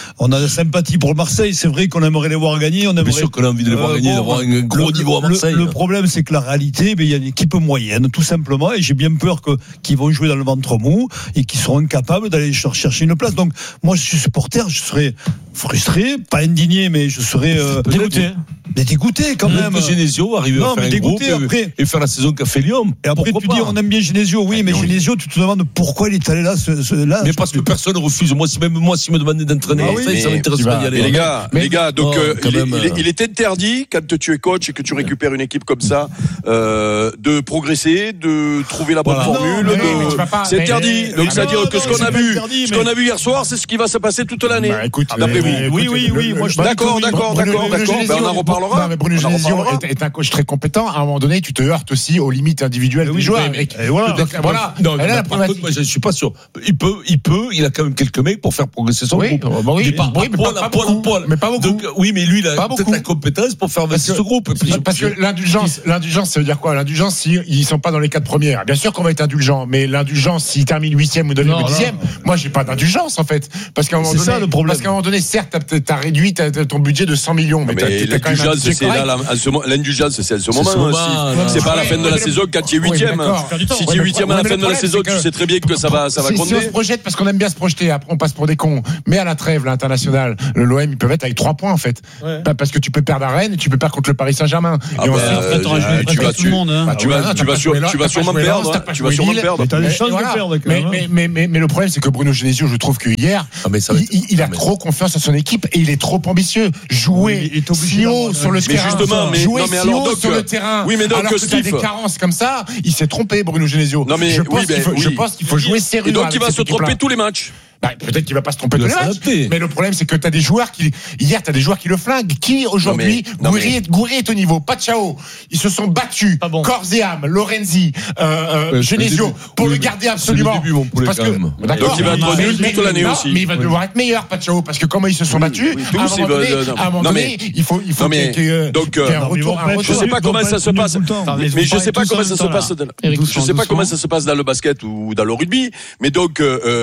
[SPEAKER 30] on a de la sympathie pour le Marseille. C'est vrai qu'on aimerait les voir gagner. On aimerait,
[SPEAKER 6] bien sûr qu'on a envie de les voir
[SPEAKER 30] euh,
[SPEAKER 6] gagner,
[SPEAKER 30] bon,
[SPEAKER 6] d'avoir un gros
[SPEAKER 30] le,
[SPEAKER 6] niveau à Marseille.
[SPEAKER 30] Le, le problème, c'est que la réalité, ben, il y a une équipe moyenne, tout simplement, et j'ai bien peur que, qu'ils vont jouer dans le ventre mou et qu'ils seront incapables d'aller chercher une place. Donc, moi, je suis supporter, je serais frustré, pas indigné, mais je serais euh,
[SPEAKER 1] dégoûté.
[SPEAKER 30] Mais dégoûté quand même.
[SPEAKER 6] Que Genesio arrive
[SPEAKER 30] non,
[SPEAKER 6] à faire
[SPEAKER 30] mais
[SPEAKER 6] un groupe
[SPEAKER 30] dégoûté, après.
[SPEAKER 6] et faire la saison qu'a fait Lyon.
[SPEAKER 30] Et après,
[SPEAKER 6] pourquoi
[SPEAKER 30] tu
[SPEAKER 6] pas
[SPEAKER 30] dis, on aime bien Genesio, oui, mais Genesio, tu te demandes pourquoi il est allé là, ce, ce, là.
[SPEAKER 6] Mais parce que personne ne refuse. Moi, si même moi, si me demandait d'entraîner,
[SPEAKER 30] ah oui,
[SPEAKER 6] ça,
[SPEAKER 20] mais,
[SPEAKER 6] ça m'intéresse pas d'y aller.
[SPEAKER 20] Mais les gars, mais les gars, donc
[SPEAKER 6] oh,
[SPEAKER 20] euh, il,
[SPEAKER 6] même,
[SPEAKER 20] est, il, est, il est interdit quand tu es coach et que tu récupères une équipe comme ça euh, de progresser, de trouver la bonne
[SPEAKER 3] voilà.
[SPEAKER 20] formule.
[SPEAKER 3] Non,
[SPEAKER 20] de...
[SPEAKER 3] mais, mais pas,
[SPEAKER 20] c'est interdit.
[SPEAKER 3] Mais,
[SPEAKER 20] donc
[SPEAKER 3] mais,
[SPEAKER 20] c'est à dire que
[SPEAKER 30] non,
[SPEAKER 20] ce qu'on a vu,
[SPEAKER 30] interdit,
[SPEAKER 20] ce
[SPEAKER 30] mais...
[SPEAKER 20] qu'on a vu hier soir, c'est ce qui va se passer toute l'année.
[SPEAKER 3] Bah, écoute,
[SPEAKER 20] d'après
[SPEAKER 3] mais,
[SPEAKER 20] vous.
[SPEAKER 30] Oui, oui, oui. Moi, je
[SPEAKER 20] d'accord, d'accord, d'accord, d'accord. Ben, on en reparlera.
[SPEAKER 3] Non, mais Bruno Genesio est, est un coach très compétent. À un moment donné, tu te heurtes aussi aux limites individuelles des joueurs.
[SPEAKER 30] Et voilà.
[SPEAKER 3] Donc, voilà.
[SPEAKER 6] Non,
[SPEAKER 3] là, la
[SPEAKER 6] par contre, moi, je suis pas sûr. Il peut, il peut, il a quand même quelques mecs pour faire progresser son
[SPEAKER 3] oui,
[SPEAKER 6] groupe.
[SPEAKER 3] bah oui,
[SPEAKER 6] il est pas,
[SPEAKER 3] oui, mais
[SPEAKER 6] poil,
[SPEAKER 3] pas, pas
[SPEAKER 6] poil,
[SPEAKER 3] beaucoup.
[SPEAKER 6] poil.
[SPEAKER 3] Mais pas beaucoup.
[SPEAKER 6] Donc, oui, mais lui, il a
[SPEAKER 3] pas
[SPEAKER 6] peut-être
[SPEAKER 3] beaucoup.
[SPEAKER 6] la compétence pour faire avancer ce groupe.
[SPEAKER 3] Parce, parce que l'indulgence, l'indulgence, ça veut dire quoi? L'indulgence, si ils sont pas dans les quatre premières. Bien sûr qu'on va être indulgent, mais l'indulgence, s'ils terminent huitième ou neuvième ou dixième, moi, j'ai pas d'indulgence, en fait. Parce qu'à un moment donné,
[SPEAKER 30] ça, le problème.
[SPEAKER 3] parce qu'à un moment donné, certes, t'as, t'as réduit t'as, ton budget de cent millions, mais,
[SPEAKER 20] mais
[SPEAKER 3] t'as, t'as quand même un budget
[SPEAKER 20] c'est là, là, l'indulgence, c'est à ce moment. C'est pas à la fin de la saison quand tu es huitième. Si tu es huitième à la fin de la saison, tu sais très bien que ça va, ça va compter.
[SPEAKER 3] Si on se projette, parce qu'on aime bien se projeter, après on passe pour des cons. Mais à la trêve, l'international, l'O M, ils peuvent être avec trois points en fait. Ouais. Parce que tu peux perdre à Rennes et tu peux perdre contre le Paris Saint-Germain.
[SPEAKER 20] Ah et bah, ensuite, euh, tu vas, tu, monde, hein. tu vas, tu vas, sur, tu vas sûrement perdre. Tu vas sûrement perdre.
[SPEAKER 30] T'as des chances de perdre.
[SPEAKER 3] Mais, mais, mais, mais, mais le problème, c'est que Bruno Genesio, je trouve que hier, ah, il, il, il a trop confiance en son équipe et il est trop ambitieux. Jouer si haut sur le terrain, jouer si haut sur le terrain.
[SPEAKER 20] Oui, mais donc
[SPEAKER 3] alors que t'as des carences comme ça, il s'est trompé, Bruno Genesio.
[SPEAKER 20] Non mais
[SPEAKER 3] je pense qu'il faut, je pense qu'il faut jouer sérieux.
[SPEAKER 20] Et donc il va se tromper tous les matchs.
[SPEAKER 3] Bah, peut-être qu'il va pas se tromper tous les matchs. Mais le problème, c'est que t'as des joueurs qui, hier, t'as des joueurs qui le flinguent. Qui, aujourd'hui, Gouiri est, Gouiri est au niveau. Pachao. Ils se sont battus. Bon. Corps et âme. Lorenzi, euh, euh, ouais, Genesio. Pour oui, le garder absolument.
[SPEAKER 20] C'est le début, mon poulet, parce que, d'accord. Donc il va être nul toute l'année aussi.
[SPEAKER 3] Mais il va devoir être meilleur, Pachao. Parce que comment ils se sont battus, à un moment donné, à un moment donné, il faut, il faut qu'il y ait un retour.
[SPEAKER 20] Je sais pas comment ça se passe. Mais je sais pas comment ça se passe. Je sais pas comment ça se passe dans le basket ou dans le rugby. Mais donc,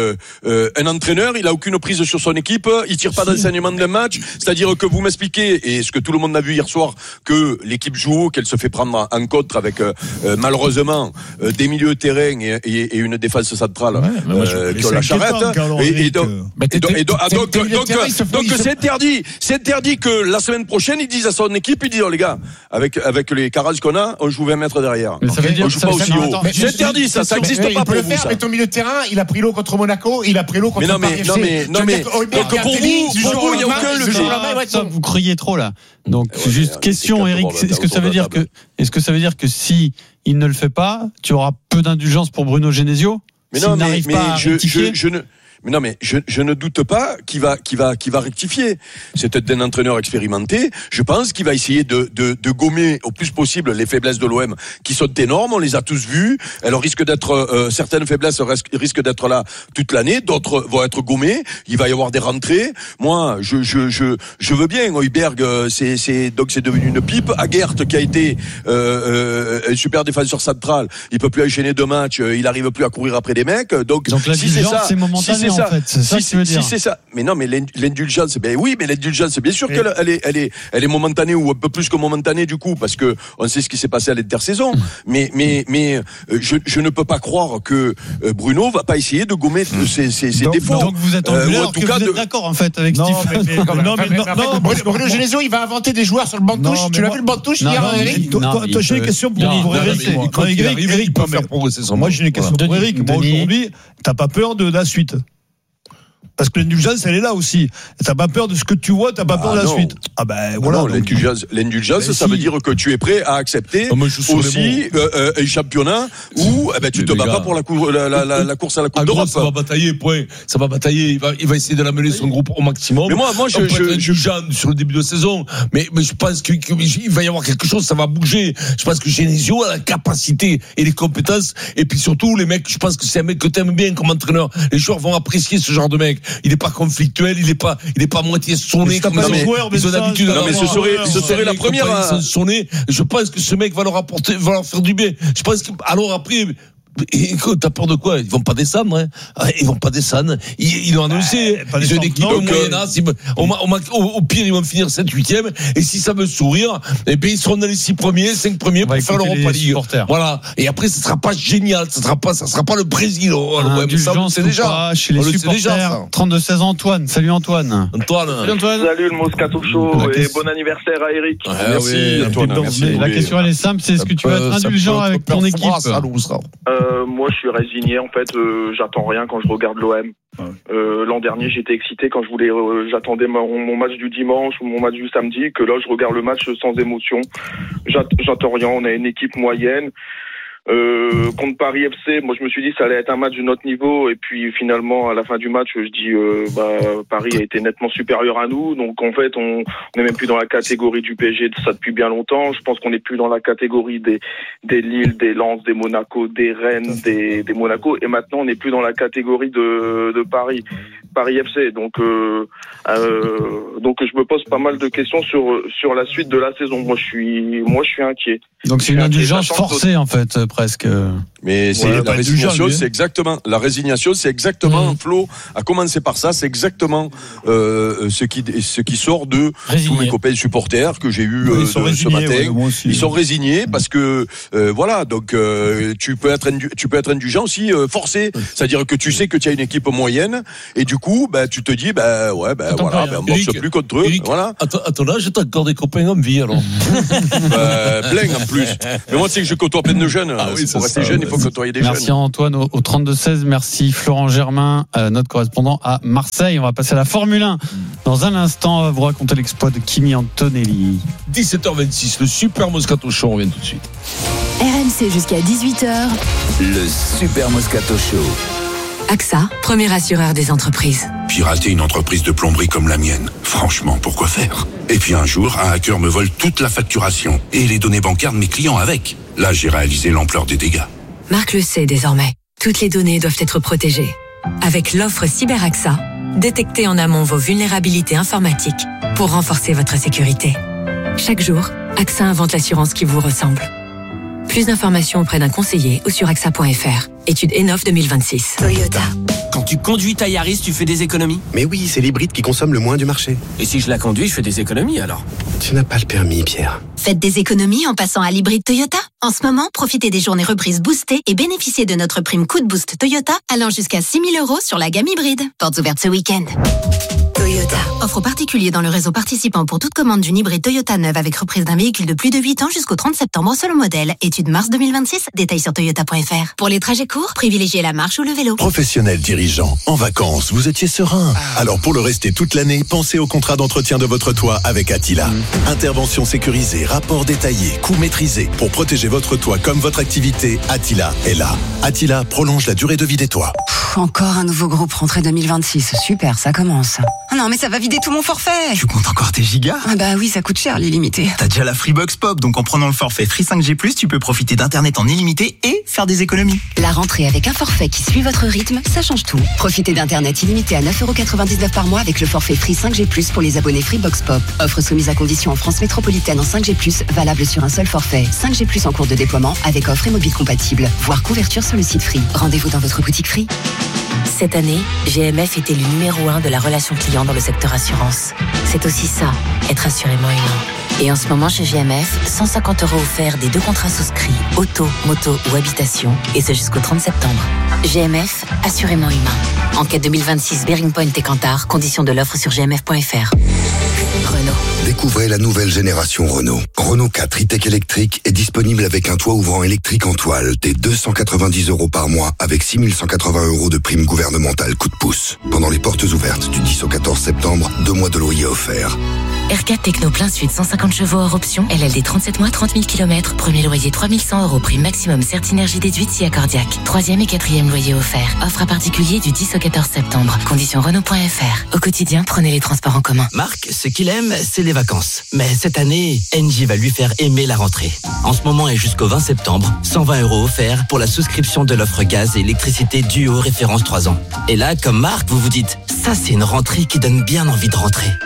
[SPEAKER 20] un entraîneur, il a aucune prise sur son équipe, il tire pas d'enseignement d'un match, c'est-à-dire que vous m'expliquez, et ce que tout le monde a vu hier soir, que l'équipe joue, qu'elle se fait prendre en contre avec euh, malheureusement euh, des milieux de terrain et, et, et une défense centrale ouais, euh, qui ont la charrette. Et, et donc, et donc, et donc, donc, donc, donc, donc c'est interdit, c'est interdit que la semaine prochaine ils disent à son équipe, ils disent oh, les gars, avec avec les carences qu'on a, on joue vingt mètres derrière.
[SPEAKER 3] Mais ça veut dire,
[SPEAKER 20] on joue pas aussi haut. C'est interdit, ça, ça n'existe pas pour vous.
[SPEAKER 3] Mais ton milieu de terrain, il a pris l'eau contre Monaco, il a pris l'eau contre
[SPEAKER 20] Paris. Non mais non mais donc pour vous, pour vous, il y a aucun
[SPEAKER 5] le. Vous criez trop là. Donc juste question, Eric, est-ce que ça veut dire que est-ce que ça veut dire que si il ne le fait pas, tu auras peu d'indulgence pour Bruno Genesio?
[SPEAKER 20] Mais non, mais je ne. Mais non, mais je, je ne doute pas qu'il va, qu'il va, qu'il va rectifier. C'est un entraîneur expérimenté. Je pense qu'il va essayer de, de, de gommer au plus possible les faiblesses de l'O M qui sont énormes. On les a tous vues. Elles risquent d'être, euh, certaines faiblesses risquent d'être là toute l'année. D'autres vont être gommées. Il va y avoir des rentrées. Moi, je, je, je, je veux bien. Højbjerg, c'est, c'est, donc c'est devenu une pipe. Aguert, qui a été, euh, euh, un super défenseur central. Il peut plus enchaîner deux matchs. Il arrive plus à courir après des mecs. Donc,
[SPEAKER 5] donc
[SPEAKER 20] si c'est ça,
[SPEAKER 5] c'est momentané.
[SPEAKER 20] Si c'est ça,
[SPEAKER 5] en fait, c'est ça
[SPEAKER 20] si,
[SPEAKER 5] que tu veux dire.
[SPEAKER 20] Si c'est ça, mais non, mais l'indulgence, ben oui, mais l'indulgence, bien sûr qu'elle elle est, elle est, elle est momentanée ou un peu plus que momentanée du coup, parce que on sait ce qui s'est passé à l'intersaison. Mais, mais, mais, je, je ne peux pas croire que Bruno va pas essayer de gommer ses, ses, ses
[SPEAKER 5] donc,
[SPEAKER 20] défauts.
[SPEAKER 5] Donc vous êtes en, euh, en tout cas, vous êtes de... d'accord en fait avec
[SPEAKER 3] non,
[SPEAKER 5] Steve.
[SPEAKER 3] Mais, mais, non, mais, non, non, Bruno, Bruno Genesio, il va inventer des joueurs sur le banc de touche. Tu l'as vu le banc de touche hier, Eric?
[SPEAKER 30] Toi, j'ai une question pour Eric. Eric peut faire progresser son. Moi, j'ai une question pour Eric. Moi, aujourd'hui, t'as pas peur de la suite? Parce que l'indulgence, elle est là aussi. T'as pas peur de ce que tu vois, t'as pas peur ah de la non. suite. Ah ben voilà.
[SPEAKER 20] Non, l'indulgence, l'indulgence ben ça si. veut dire que tu es prêt à accepter non, aussi euh, euh, un championnat où eh ben, tu mais te bats gars, pas pour la, cour, la, la, la, la course à la Coupe d'Europe.
[SPEAKER 6] Ça va batailler, point. Ça va batailler. Il va, il va essayer de l'amener son groupe au maximum.
[SPEAKER 20] Mais moi, moi, je, je,
[SPEAKER 6] indulgent sur le début de saison. Mais, mais je pense qu'il que, va y avoir quelque chose, ça va bouger. Je pense que Genesio a la capacité et les compétences. Et puis surtout, les mecs, je pense que c'est un mec que t'aimes bien comme entraîneur. Les joueurs vont apprécier ce genre de mec. Il est pas conflictuel, il est pas, il est pas moitié sonné comme ça. Ils ont l'habitude.
[SPEAKER 20] Non mais ce serait, ce serait la première.
[SPEAKER 6] Sonné. Je pense que ce mec va leur apporter, va leur faire du bien. Je pense que alors après. t'as peur de quoi? Ils vont pas descendre, hein. Ils vont pas descendre. Ils, ils l'ont annoncé. Bah, ils ont une équipe au Moyen-Âge. Au, au, au pire, ils vont finir sept huitième. Et si ça veut sourire, eh bien, ils seront dans les six premiers, cinq premiers pour faire l'Europa League. Voilà. Et après, ce sera pas génial. Ça sera pas, ça sera pas le Brésil.
[SPEAKER 5] Indulgence c'est déjà. Pas chez les supporters. trente-deux seize Antoine. Salut Antoine.
[SPEAKER 6] Antoine.
[SPEAKER 5] Salut Antoine.
[SPEAKER 2] Salut le Moscato Show et question... bon anniversaire à Eric.
[SPEAKER 6] Ouais, merci, oui, Antoine.
[SPEAKER 5] Merci. La question elle est simple, c'est est-ce que tu vas être indulgent avec ton équipe?
[SPEAKER 2] euh, Moi, je suis résigné. En fait, euh, j'attends rien quand je regarde l'O M. Euh, l'an dernier, j'étais excité quand je voulais, euh, j'attendais mon, mon match du dimanche ou mon match du samedi. Que là, je regarde le match sans émotion. J'att- j'attends rien. On a une équipe moyenne. Euh, contre Paris F C, moi je me suis dit ça allait être un match de notre niveau et puis finalement à la fin du match je dis euh, bah Paris a été nettement supérieur à nous, donc en fait on n'est même plus dans la catégorie du P S G de ça depuis bien longtemps. Je pense qu'on n'est plus dans la catégorie des des Lille, des Lens, des Monaco, des Rennes, des des Monaco et maintenant on n'est plus dans la catégorie de de Paris Paris F C. Donc euh, euh, donc je me pose pas mal de questions sur sur la suite de la saison. Moi je suis moi je suis inquiet.
[SPEAKER 5] Donc c'est une indulgence forcée en fait presque.
[SPEAKER 20] Mais c'est
[SPEAKER 5] ouais,
[SPEAKER 20] la résignation, c'est exactement la résignation, c'est exactement mmh. Flo a commencé par ça, c'est exactement euh, ce qui ce qui sort de Résigné. Tous mes copains supporters que j'ai eu ouais, euh, de, ce matin. Ouais, aussi, ils sont résignés mmh. parce que euh, voilà, donc euh, tu peux être indu- tu peux être indulgent aussi euh, forcé, mmh. c'est-à-dire que tu sais que tu as une équipe moyenne et du coup bah tu te dis bah ouais bah attends, voilà, bah, on boxe plus contre eux,
[SPEAKER 6] Eric,
[SPEAKER 20] voilà.
[SPEAKER 6] À ton âge, t'as encore des copains en vie alors.
[SPEAKER 20] bah, plein en plus. Mais moi tu sais que je côtoie plein de jeunes, ah, oui, pour rester jeune, il faut côtoyer des
[SPEAKER 5] merci
[SPEAKER 20] jeunes.
[SPEAKER 5] Antoine au, au trente-deux seize, merci Florent Germain, euh, notre correspondant à Marseille. On va passer à la Formule un. Dans un instant, on va vous raconter l'exploit de Kimi Antonelli.
[SPEAKER 6] dix-sept heures vingt-six, le Super Moscato Show, on revient tout de suite.
[SPEAKER 4] R M C jusqu'à dix-huit heures.
[SPEAKER 17] Le Super Moscato Show.
[SPEAKER 4] A X A, premier assureur des entreprises.
[SPEAKER 27] Pirater une entreprise de plomberie comme la mienne, franchement, pourquoi faire? Et puis un jour, un hacker me vole toute la facturation et les données bancaires de mes clients avec. Là, j'ai réalisé l'ampleur des dégâts.
[SPEAKER 4] Marc le sait désormais. Toutes les données doivent être protégées. Avec l'offre Cyber A X A, détectez en amont vos vulnérabilités informatiques pour renforcer votre sécurité. Chaque jour, A X A invente l'assurance qui vous ressemble. Plus d'informations auprès d'un conseiller ou sur A X A point F R. Étude Enof deux mille vingt-six. Toyota.
[SPEAKER 7] Quand tu conduis ta Yaris, tu fais des économies?
[SPEAKER 8] Mais oui, c'est l'hybride qui consomme le moins du marché.
[SPEAKER 7] Et si je la conduis, je fais des économies alors?
[SPEAKER 8] Tu n'as pas le permis, Pierre.
[SPEAKER 15] Faites des économies en passant à l'hybride Toyota. En ce moment, profitez des journées reprises boostées et bénéficiez de notre prime coup de boost Toyota allant jusqu'à six mille euros sur la gamme hybride. Portes ouvertes ce week-end. Toyota. Offre particulier dans le réseau participant pour toute commande d'une hybride Toyota neuve avec reprise d'un véhicule de plus de huit ans jusqu'au trente septembre selon modèle. Étude mars deux mille vingt-six. Détails sur toyota point F R. Pour les trajets courts, privilégiez la marche ou le vélo.
[SPEAKER 27] Professionnel dirigeant, en vacances, vous étiez serein. Alors pour le rester toute l'année, pensez au contrat d'entretien de votre toit avec Attila. Mmh. Intervention sécurisée, rapport détaillé, coût maîtrisé. Pour protéger votre toit comme votre activité, Attila est là. Attila prolonge la durée de vie des toits.
[SPEAKER 24] Pff, encore un nouveau groupe rentrée deux mille vingt-six. Super, ça commence. Oh non, mais ça va vider tout mon forfait.
[SPEAKER 9] Tu comptes encore tes gigas?
[SPEAKER 24] Ah bah oui, ça coûte cher l'illimité.
[SPEAKER 9] T'as déjà la Freebox Pop, donc en prenant le forfait Free cinq G plus, tu peux profiter d'internet en illimité et faire des économies.
[SPEAKER 24] La rentrée avec un forfait qui suit votre rythme, ça change tout. Profitez d'internet illimité à neuf euros quatre-vingt-dix-neuf par mois avec le forfait Free cinq G plus pour les abonnés Freebox Pop. Offre soumise à condition en France métropolitaine en cinq G plus, valable sur un seul forfait. cinq G plus en cours de déploiement avec offre et mobile compatible. Voire couverture sur le site Free. Rendez-vous dans votre boutique Free.
[SPEAKER 4] Cette année, G M F était le numéro un de la relation client dans le secteur assurance. C'est aussi ça, être assurément humain. Et en ce moment chez G M F, cent cinquante euros offerts des deux contrats souscrits, auto, moto ou habitation, et ce jusqu'au trente septembre. G M F, assurément humain. Enquête deux mille vingt-six, Bearing Point et Kantar, conditions de l'offre sur g m f point f r. Renault.
[SPEAKER 27] Découvrez la nouvelle génération Renault. Renault quatre e-tech électrique est disponible avec un toit ouvrant électrique en toile dès deux cent quatre-vingt-dix euros par mois avec six mille cent quatre-vingts euros de prime gouvernementale coup de pouce. Pendant les portes ouvertes du dix au quatorze septembre, deux mois de loyer offerts.
[SPEAKER 4] R quatre Techno plein suite, cent cinquante chevaux hors option, L L D trente-sept mois, trente mille kilomètres, premier loyer trois mille cent euros, prime maximum Certinergie déduite si accordiaque. Troisième et quatrième loyer offert. Offre à particulier du dix au quatorze septembre. Conditions Renault point F R. Au quotidien, prenez les transports en commun.
[SPEAKER 9] Marc, ce qu'il aime, c'est les vacances. Mais cette année, Engie va lui faire aimer la rentrée. En ce moment et jusqu'au vingt septembre, cent vingt euros offerts pour la souscription de l'offre gaz et électricité Duo référence trois ans. Et là, comme Marc, vous vous dites, ça c'est une rentrée qui donne bien envie de rentrer.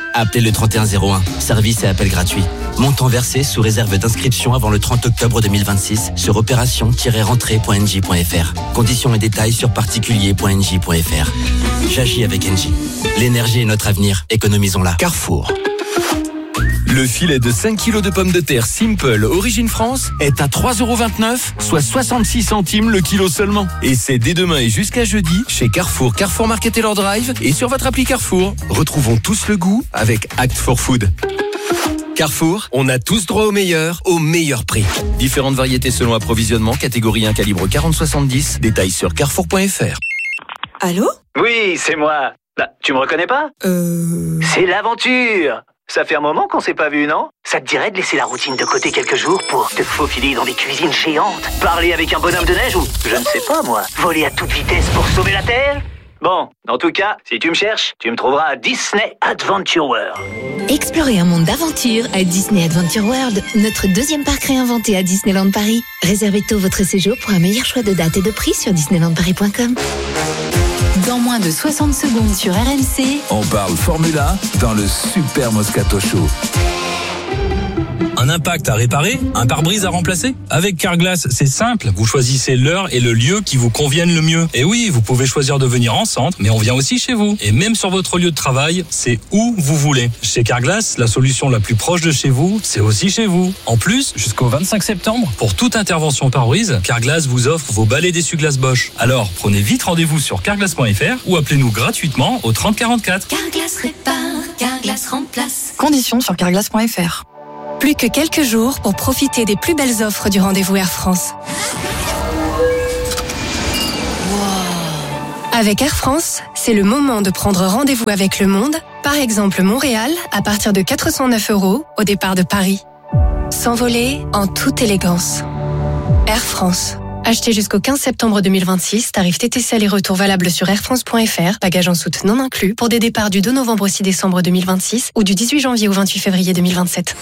[SPEAKER 9] Appelez le trente et un zéro un. Service et appel gratuit. Montant versé sous réserve d'inscription avant le trente octobre deux mille vingt-six sur opération tiret rentrée point n j point f r. Conditions et détails sur particulier point n j point f r. J'agis avec Engie. L'énergie est notre avenir. Économisons-la. Carrefour.
[SPEAKER 10] Le filet de cinq kilos de pommes de terre Simple Origine France est à trois euros vingt-neuf, soit soixante-six centimes le kilo seulement. Et c'est dès demain et jusqu'à jeudi chez Carrefour, Carrefour Market et leur Drive et sur votre appli Carrefour. Retrouvons tous le goût avec Act for Food. Carrefour, on a tous droit au meilleur, au meilleur prix. Différentes variétés selon approvisionnement, catégorie un calibre quarante soixante-dix, détails sur carrefour point f r.
[SPEAKER 11] Allô ?
[SPEAKER 12] Oui, c'est moi. Bah, tu me reconnais pas ?
[SPEAKER 11] Euh...
[SPEAKER 12] C'est l'aventure. Ça fait un moment qu'on s'est pas vu, non ? Ça te dirait de laisser la routine de côté quelques jours pour te faufiler dans des cuisines géantes, parler avec un bonhomme de neige ou, je ne sais pas moi, voler à toute vitesse pour sauver la Terre ? Bon, en tout cas, si tu me cherches, tu me trouveras à Disney Adventure World.
[SPEAKER 14] Explorez un monde d'aventure à Disney Adventure World, notre deuxième parc réinventé à Disneyland Paris. Réservez tôt votre séjour pour un meilleur choix de date et de prix sur disneyland paris point com.
[SPEAKER 26] Dans moins de soixante secondes sur R M C,
[SPEAKER 17] on parle Formule un dans le Super Moscato Show.
[SPEAKER 16] Un impact à réparer, un pare-brise à remplacer. Avec Carglass, c'est simple. Vous choisissez l'heure et le lieu qui vous conviennent le mieux. Et oui, vous pouvez choisir de venir en centre, mais on vient aussi chez vous. Et même sur votre lieu de travail, c'est où vous voulez. Chez Carglass, la solution la plus proche de chez vous, c'est aussi chez vous. En plus, jusqu'au vingt-cinq septembre, pour toute intervention pare-brise, Carglass vous offre vos balais d'essuie-glace Bosch. Alors, prenez vite rendez-vous sur carglass point f r ou appelez-nous gratuitement au trente quarante-quatre.
[SPEAKER 14] Carglass répare, Carglass remplace. Conditions sur carglass point f r.
[SPEAKER 29] Plus que quelques jours pour profiter des plus belles offres du rendez-vous Air France. Avec Air France, c'est le moment de prendre rendez-vous avec le monde. Par exemple, Montréal, à partir de quatre cent neuf euros au départ de Paris. S'envoler en toute élégance. Air France. Achetez jusqu'au quinze septembre deux mille vingt-six, tarif T T C aller-retour valable sur air france point f r, bagages en soute non inclus, pour des départs du deux novembre au six décembre deux mille vingt-six ou du dix-huit janvier au vingt-huit février deux mille vingt-sept.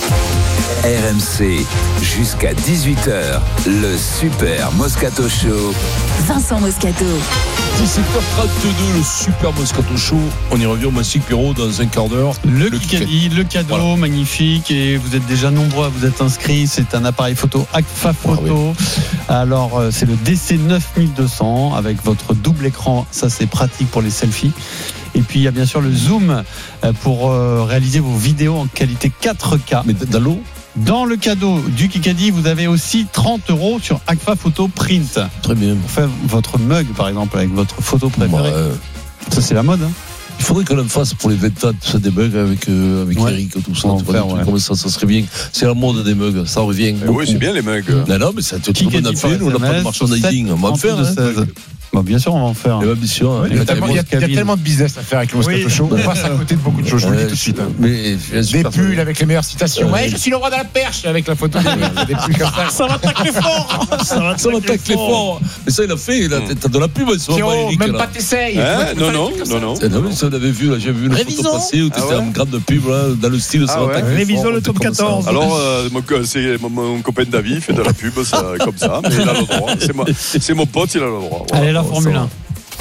[SPEAKER 17] R M C, jusqu'à dix-huit heures, le Super Moscato Show.
[SPEAKER 14] Vincent Moscato.
[SPEAKER 6] dix-sept heures trente-deux, le Super Moscato Show. On y revient au Massic Pierrot dans un quart d'heure.
[SPEAKER 5] Le, le Kikadi, le cadeau, voilà. Magnifique. Et vous êtes déjà nombreux à vous être inscrits. C'est un appareil photo Agfa Photo. Ah, oui. Alors, c'est le D C neuf mille deux cents avec votre double écran. Ça, c'est pratique pour les selfies. Et puis, il y a bien sûr le zoom pour réaliser vos vidéos en qualité quatre K.
[SPEAKER 6] Mais dans l'eau ?
[SPEAKER 5] Dans le cadeau du Kikadi, vous avez aussi trente euros sur Agfa Photo Print.
[SPEAKER 6] Très bien.
[SPEAKER 5] Pour faire votre mug, par exemple, avec votre photo préférée. Ouais. Ça, c'est la mode, hein.
[SPEAKER 6] Il faudrait qu'on en fasse pour les vingt ans, ça, des mugs avec, euh, avec ouais. Eric, tout ça. Faire, ouais. Comme ça, ça serait bien. C'est la mode des mugs, ça revient.
[SPEAKER 20] Oui, c'est bien les mugs.
[SPEAKER 6] Non, non, mais ça, tout le monde a fait, nous, on n'a pas de merchandising. On va en faire.
[SPEAKER 5] Bon, bien sûr, on va en faire.
[SPEAKER 6] Eh ben, bien sûr,
[SPEAKER 3] oui, il, y a tellement, il, y a, il y a tellement de business à faire avec le Moscato oui. Show. On passe à côté de beaucoup de choses, je vous le dis tout de suite. Hein.
[SPEAKER 6] Mais,
[SPEAKER 3] des pulls avec les meilleures citations. Ouais, ouais, je suis le roi de la perche avec la photo. Des pulls comme ça.
[SPEAKER 5] Ça va tacler fort.
[SPEAKER 6] Ça va tacler fort. Mais ça, il a fait. T'as de la pub, ça.
[SPEAKER 3] Même pas t'essayes.
[SPEAKER 20] Non, non, non, non.
[SPEAKER 6] Non, mais ça, on avait vu, j'ai vu une photo passer où t'étais en grande pub, dans le style, ça va tacler fort.
[SPEAKER 5] Révisons le top quatorze.
[SPEAKER 20] Alors, c'est mon copain David, il fait de la pub, comme ça, mais il a le droit. C'est mon pote, il a le droit.
[SPEAKER 5] Allez, la Formule un.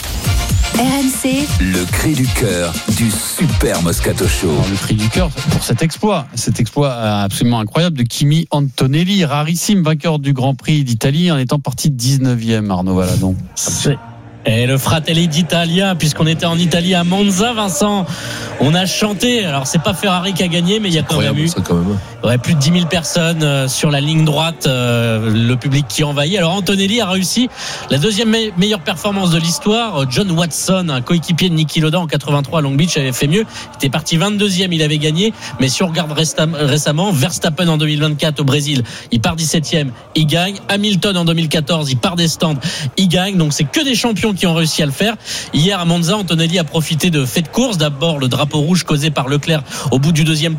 [SPEAKER 14] R M C,
[SPEAKER 17] le cri du cœur du Super Moscato Show.
[SPEAKER 5] Alors, le cri du cœur pour cet exploit, cet exploit absolument incroyable de Kimi Antonelli, rarissime vainqueur du Grand Prix d'Italie en étant parti dix-neuvième. Arnaud Valadon.
[SPEAKER 1] C'est... Et le Fratelli d'Italia, puisqu'on était en Italie à Monza, Vincent, on a chanté. Alors c'est pas Ferrari qui a gagné, mais il y a quand même eu
[SPEAKER 6] ça, quand même.
[SPEAKER 1] Ouais, plus de dix mille personnes euh, sur la ligne droite, euh, le public qui envahit. Alors Antonelli a réussi la deuxième me- meilleure performance de l'histoire. John Watson, un coéquipier de Niki Lauda en quatre-vingt-trois à Long Beach, avait fait mieux. Il était parti vingt-deuxième, il avait gagné. Mais si on regarde restam- récemment, Verstappen en deux mille vingt-quatre au Brésil, il part dix-septième, il gagne. Hamilton en deux mille quatorze, il part des stands, il gagne. Donc c'est que des champions qui ont réussi à le faire. Hier à Monza, Antonelli a profité de faits de course. D'abord le drapeau rouge causé par Leclerc au bout du deuxième tour.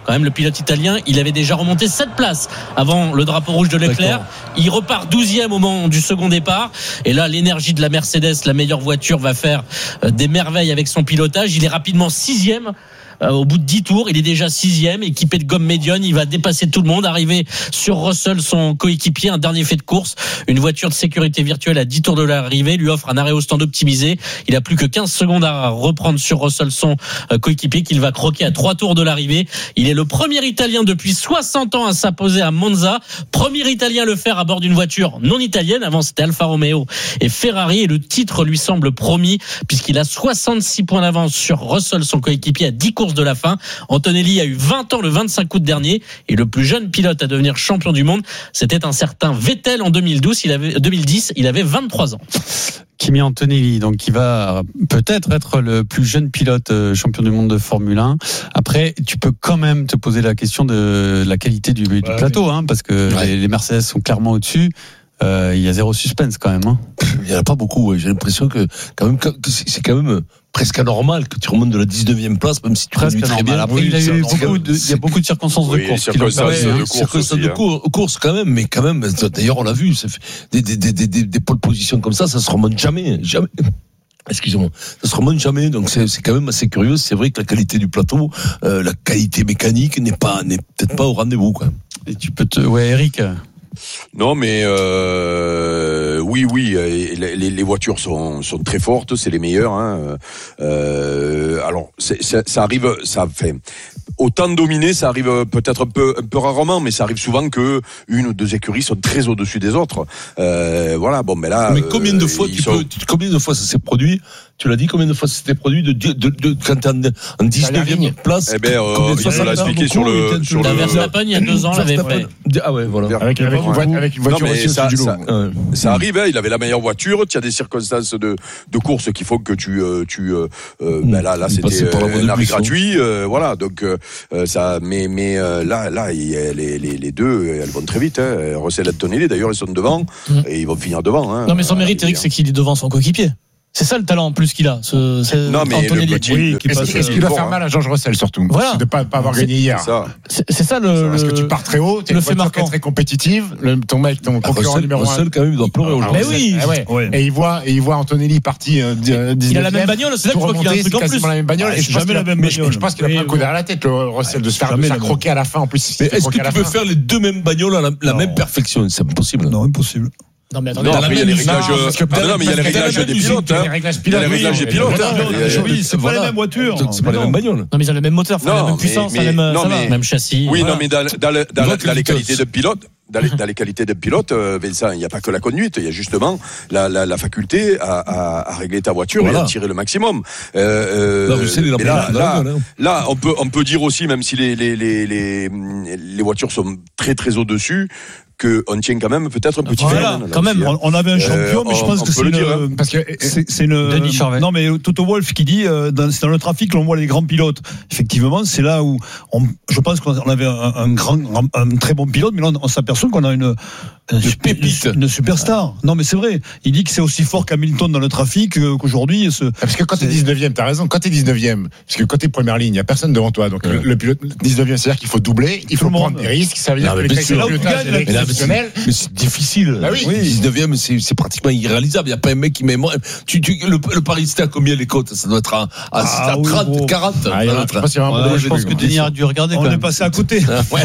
[SPEAKER 1] quand même, le pilote italien, il avait déjà remonté sept places avant le drapeau rouge de Leclerc. D'accord. Il repart douzième au moment du second départ. Et là, l'énergie de la Mercedes, la meilleure voiture, va faire des merveilles avec son pilotage. Il est rapidement sixième. Euh, au bout de dix tours, il est déjà sixième, équipé de gomme médiane, il va dépasser tout le monde, arriver sur Russell, son coéquipier, un dernier fait de course, une voiture de sécurité virtuelle à dix tours de l'arrivée, lui offre un arrêt au stand optimisé, il a plus que quinze secondes à reprendre sur Russell, son euh, coéquipier, qu'il va croquer à trois tours de l'arrivée. Il est le premier Italien depuis soixante ans à s'imposer à Monza, premier Italien à le faire à bord d'une voiture non italienne, avant c'était Alfa Romeo et Ferrari, et le titre lui semble promis, puisqu'il a soixante-six points d'avance sur Russell, son coéquipier, à dix courses de la fin. Antonelli a eu vingt ans le vingt-cinq août dernier, et le plus jeune pilote à devenir champion du monde, c'était un certain Vettel en deux mille douze, il avait, deux mille dix, il avait vingt-trois ans.
[SPEAKER 5] Kimi Antonelli, donc qui va peut-être être le plus jeune pilote champion du monde de Formule un. Après, tu peux quand même te poser la question de la qualité du, du ouais, plateau, hein, parce que ouais. les, les Mercedes sont clairement au-dessus. Euh, il y a zéro suspense quand même. Hein.
[SPEAKER 6] Il y en a pas beaucoup. Ouais. J'ai l'impression que quand même que c'est quand même presque anormal que tu remontes de la dix-neuvième place, même si tu
[SPEAKER 5] presque
[SPEAKER 6] conduis très bien.
[SPEAKER 5] Après, oui, il, a eu beaucoup de, il y a beaucoup de circonstances
[SPEAKER 20] oui,
[SPEAKER 5] de course.
[SPEAKER 20] Circonstances
[SPEAKER 6] qui
[SPEAKER 20] de,
[SPEAKER 6] ouais,
[SPEAKER 20] de course,
[SPEAKER 6] circonstances de course, course quand même, mais quand même. D'ailleurs, on l'a vu. Ça fait des des des des, des, des pôles positions comme ça, ça se remonte jamais, jamais. Excusez-moi, ça se remonte jamais, donc c'est, c'est quand même assez curieux. C'est vrai que la qualité du plateau, euh, la qualité mécanique n'est pas, n'est peut-être pas au rendez-vous, quoi.
[SPEAKER 5] Et tu peux te, ouais, Eric.
[SPEAKER 20] Non, mais euh, oui, oui, les, les, les voitures sont, sont très fortes, c'est les meilleures. Hein. Euh, alors, c'est, ça, ça arrive, ça fait autant dominé, ça arrive peut-être un peu, un peu rarement, mais ça arrive souvent que une ou deux écuries sont très au-dessus des autres. Euh, voilà, bon, mais là.
[SPEAKER 6] Mais combien de fois, tu
[SPEAKER 20] sont...
[SPEAKER 6] peux, combien de fois ça s'est produit? Tu l'as dit, combien de fois ça s'était produit de, de, de, de quand t'es en, en dix-neuvième place?
[SPEAKER 20] Eh ben, euh, il l'a expliqué sur le, sur
[SPEAKER 1] la
[SPEAKER 20] le.
[SPEAKER 1] Verstappen, il y a deux ans, l'avait fait.
[SPEAKER 6] Ah ouais, voilà.
[SPEAKER 3] Avec, avec, une, voiture, avec une voiture
[SPEAKER 20] non,
[SPEAKER 3] aussi
[SPEAKER 20] ça,
[SPEAKER 3] du
[SPEAKER 20] ça,
[SPEAKER 3] euh,
[SPEAKER 20] ça arrive, hein, il avait la meilleure voiture, tu as des circonstances de, de course qui font que tu, euh, tu, euh, mmh. ben là, là, c'était euh, un arrêt gratuit, euh, voilà, donc, euh, ça, mais, mais, euh, là, là, il, les, les, les deux, elles vont très vite, hein. Russell et Antonelli, d'ailleurs, ils sont devant, mmh. et ils vont finir devant, hein.
[SPEAKER 1] Non, mais son mérite, Eric, c'est qu'il est devant son coéquipier. C'est ça le talent en plus qu'il a. Ce, ce
[SPEAKER 20] non, mais
[SPEAKER 1] Antonelli.
[SPEAKER 20] le petit,
[SPEAKER 3] oui, qui
[SPEAKER 20] est-ce,
[SPEAKER 3] passe, est-ce qu'il doit faire mal à George Russell surtout?
[SPEAKER 1] Voilà.
[SPEAKER 3] C'est de pas, pas avoir
[SPEAKER 1] c'est,
[SPEAKER 3] gagné hier.
[SPEAKER 20] C'est ça,
[SPEAKER 1] c'est, c'est ça le.
[SPEAKER 3] Parce que tu pars très haut, tu es une voiture très, très compétitive. Le, ton mec, ton
[SPEAKER 6] ah,
[SPEAKER 3] concurrent
[SPEAKER 6] Russell,
[SPEAKER 3] numéro un.
[SPEAKER 6] Russell, quand même, il doit pleurer aujourd'hui.
[SPEAKER 1] Mais oui.
[SPEAKER 3] Ah ouais. Ouais. Et il voit, et il voit Antonelli parti. Euh,
[SPEAKER 1] il a la même bagnole, c'est là que tu vois qu'il a un truc en plus.
[SPEAKER 3] La même bagnole.
[SPEAKER 1] Et je jamais la même bagnole.
[SPEAKER 3] Je pense qu'il a pris un coup derrière la tête, le Russell, de se faire croquer à la fin. En plus,
[SPEAKER 6] mais est-ce que tu peux faire les deux mêmes bagnoles à la même perfection? C'est impossible.
[SPEAKER 5] Non, impossible.
[SPEAKER 1] Non, mais attendez,
[SPEAKER 20] non, après, il y a les réglages,
[SPEAKER 3] non,
[SPEAKER 20] non, non, mais il y a les réglages des pilotes, hein. Il y a les réglages des pilotes,
[SPEAKER 5] oui, c'est pas la même voiture.
[SPEAKER 6] C'est pas la même bagnole.
[SPEAKER 1] Non, mais ils ont le même moteur, la même puissance, la même châssis.
[SPEAKER 20] Oui, non, mais dans les qualités de pilote, dans les, dans les qualités d'un pilote, Vincent, il n'y a pas que la conduite, il y a justement la, la, la faculté à, à, à régler ta voiture voilà. et à tirer le maximum. Euh,
[SPEAKER 6] non, je sais,
[SPEAKER 20] mais là, là, là, on peut, on peut dire aussi, même si les, les, les, les, les voitures sont très, très au-dessus, qu'on tient quand même peut-être un petit
[SPEAKER 5] voilà,
[SPEAKER 20] peu.
[SPEAKER 5] Quand même, on, on avait un champion, euh, mais je pense que c'est une, dire, hein. parce que c'est, c'est une.
[SPEAKER 1] Denis Charvet.
[SPEAKER 5] Non, mais Toto Wolff qui dit, euh, dans, c'est dans le trafic qu'on voit les grands pilotes. Effectivement, c'est là où on, je pense qu'on avait un, un grand, un, un très bon pilote, mais là on, on s'aperçoit qu'on a une, une, une, une superstar. Non, mais c'est vrai. Il dit que c'est aussi fort qu'Hamilton dans le trafic euh, qu'aujourd'hui. Ce,
[SPEAKER 3] parce que quand t'es dix-neuvième, t'as raison. Quand t'es dix-neuvième, parce que quand t'es première ligne, il y a personne devant toi. Donc ouais. le, le pilote dix-neuvième, c'est-à-dire qu'il faut doubler, il faut prendre des risques. Ça veut dire que le pilotage est exceptionnel.
[SPEAKER 6] C'est difficile.
[SPEAKER 3] Bah oui.
[SPEAKER 6] oui. dix-neuvième, c'est, c'est pratiquement irréalisable. Il n'y a pas un mec qui met. Tu, tu, le, le Paris, c'était à combien les côtes? Ça doit être à, à, ah, à oui, trente, gros. quarante.
[SPEAKER 5] Ah,
[SPEAKER 6] ouais,
[SPEAKER 5] je pense, ouais, je pense que Denis a dû regarder. On est passé à côté.
[SPEAKER 6] Ouais.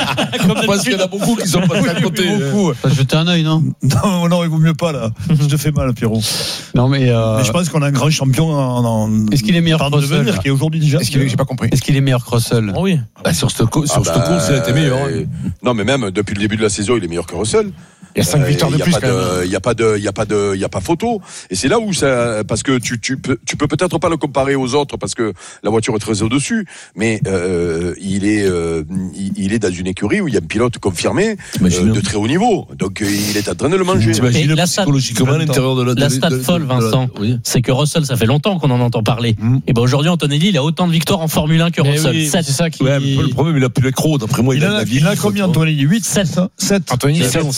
[SPEAKER 6] Je pense qu'il y en a beaucoup qui sont passés à côté.
[SPEAKER 5] Beaucoup. Jeter un œil, non? Non, non, il vaut mieux pas, là. Je te fais mal, Pierrot. Non, mais, euh... mais je pense qu'on a un grand champion en. en... Est-ce qu'il est meilleur que Russell? Qui est aujourd'hui déjà?
[SPEAKER 3] Est-ce qu'il est... J'ai pas compris.
[SPEAKER 5] Est-ce qu'il est meilleur que Russell?
[SPEAKER 1] Oh oui.
[SPEAKER 6] Bah, sur cette course, sur cette course, il a été meilleur.
[SPEAKER 20] Non, mais même depuis le début de la saison, il est meilleur que Russell.
[SPEAKER 3] Il y a cinq victoires de plus.
[SPEAKER 20] Il y a pas de, il y a pas de, il y a pas photo. Et c'est là où ça, parce que tu, tu peux, tu peux peut-être pas le comparer aux autres parce que la voiture est très au-dessus. Mais euh, il est, euh, il est dans une écurie où il y a un pilote confirmé euh, de très haut niveau. Donc il est en train de le manger.
[SPEAKER 6] T'imagines psychologiquement à l'intérieur de la.
[SPEAKER 1] La stat folle, Vincent, oui. c'est que Russell, ça fait longtemps qu'on en entend parler. Mm. Et ben aujourd'hui, Antonelli, il a autant de victoires en Formule un que mais Russell. Oui,
[SPEAKER 5] sept, c'est ça qui.
[SPEAKER 6] Ouais, le problème, il a plus les crocs. D'après moi,
[SPEAKER 5] il, il a, a, il a combien Antonelli? huit, sept, sept.
[SPEAKER 3] Antonelli,
[SPEAKER 1] sept.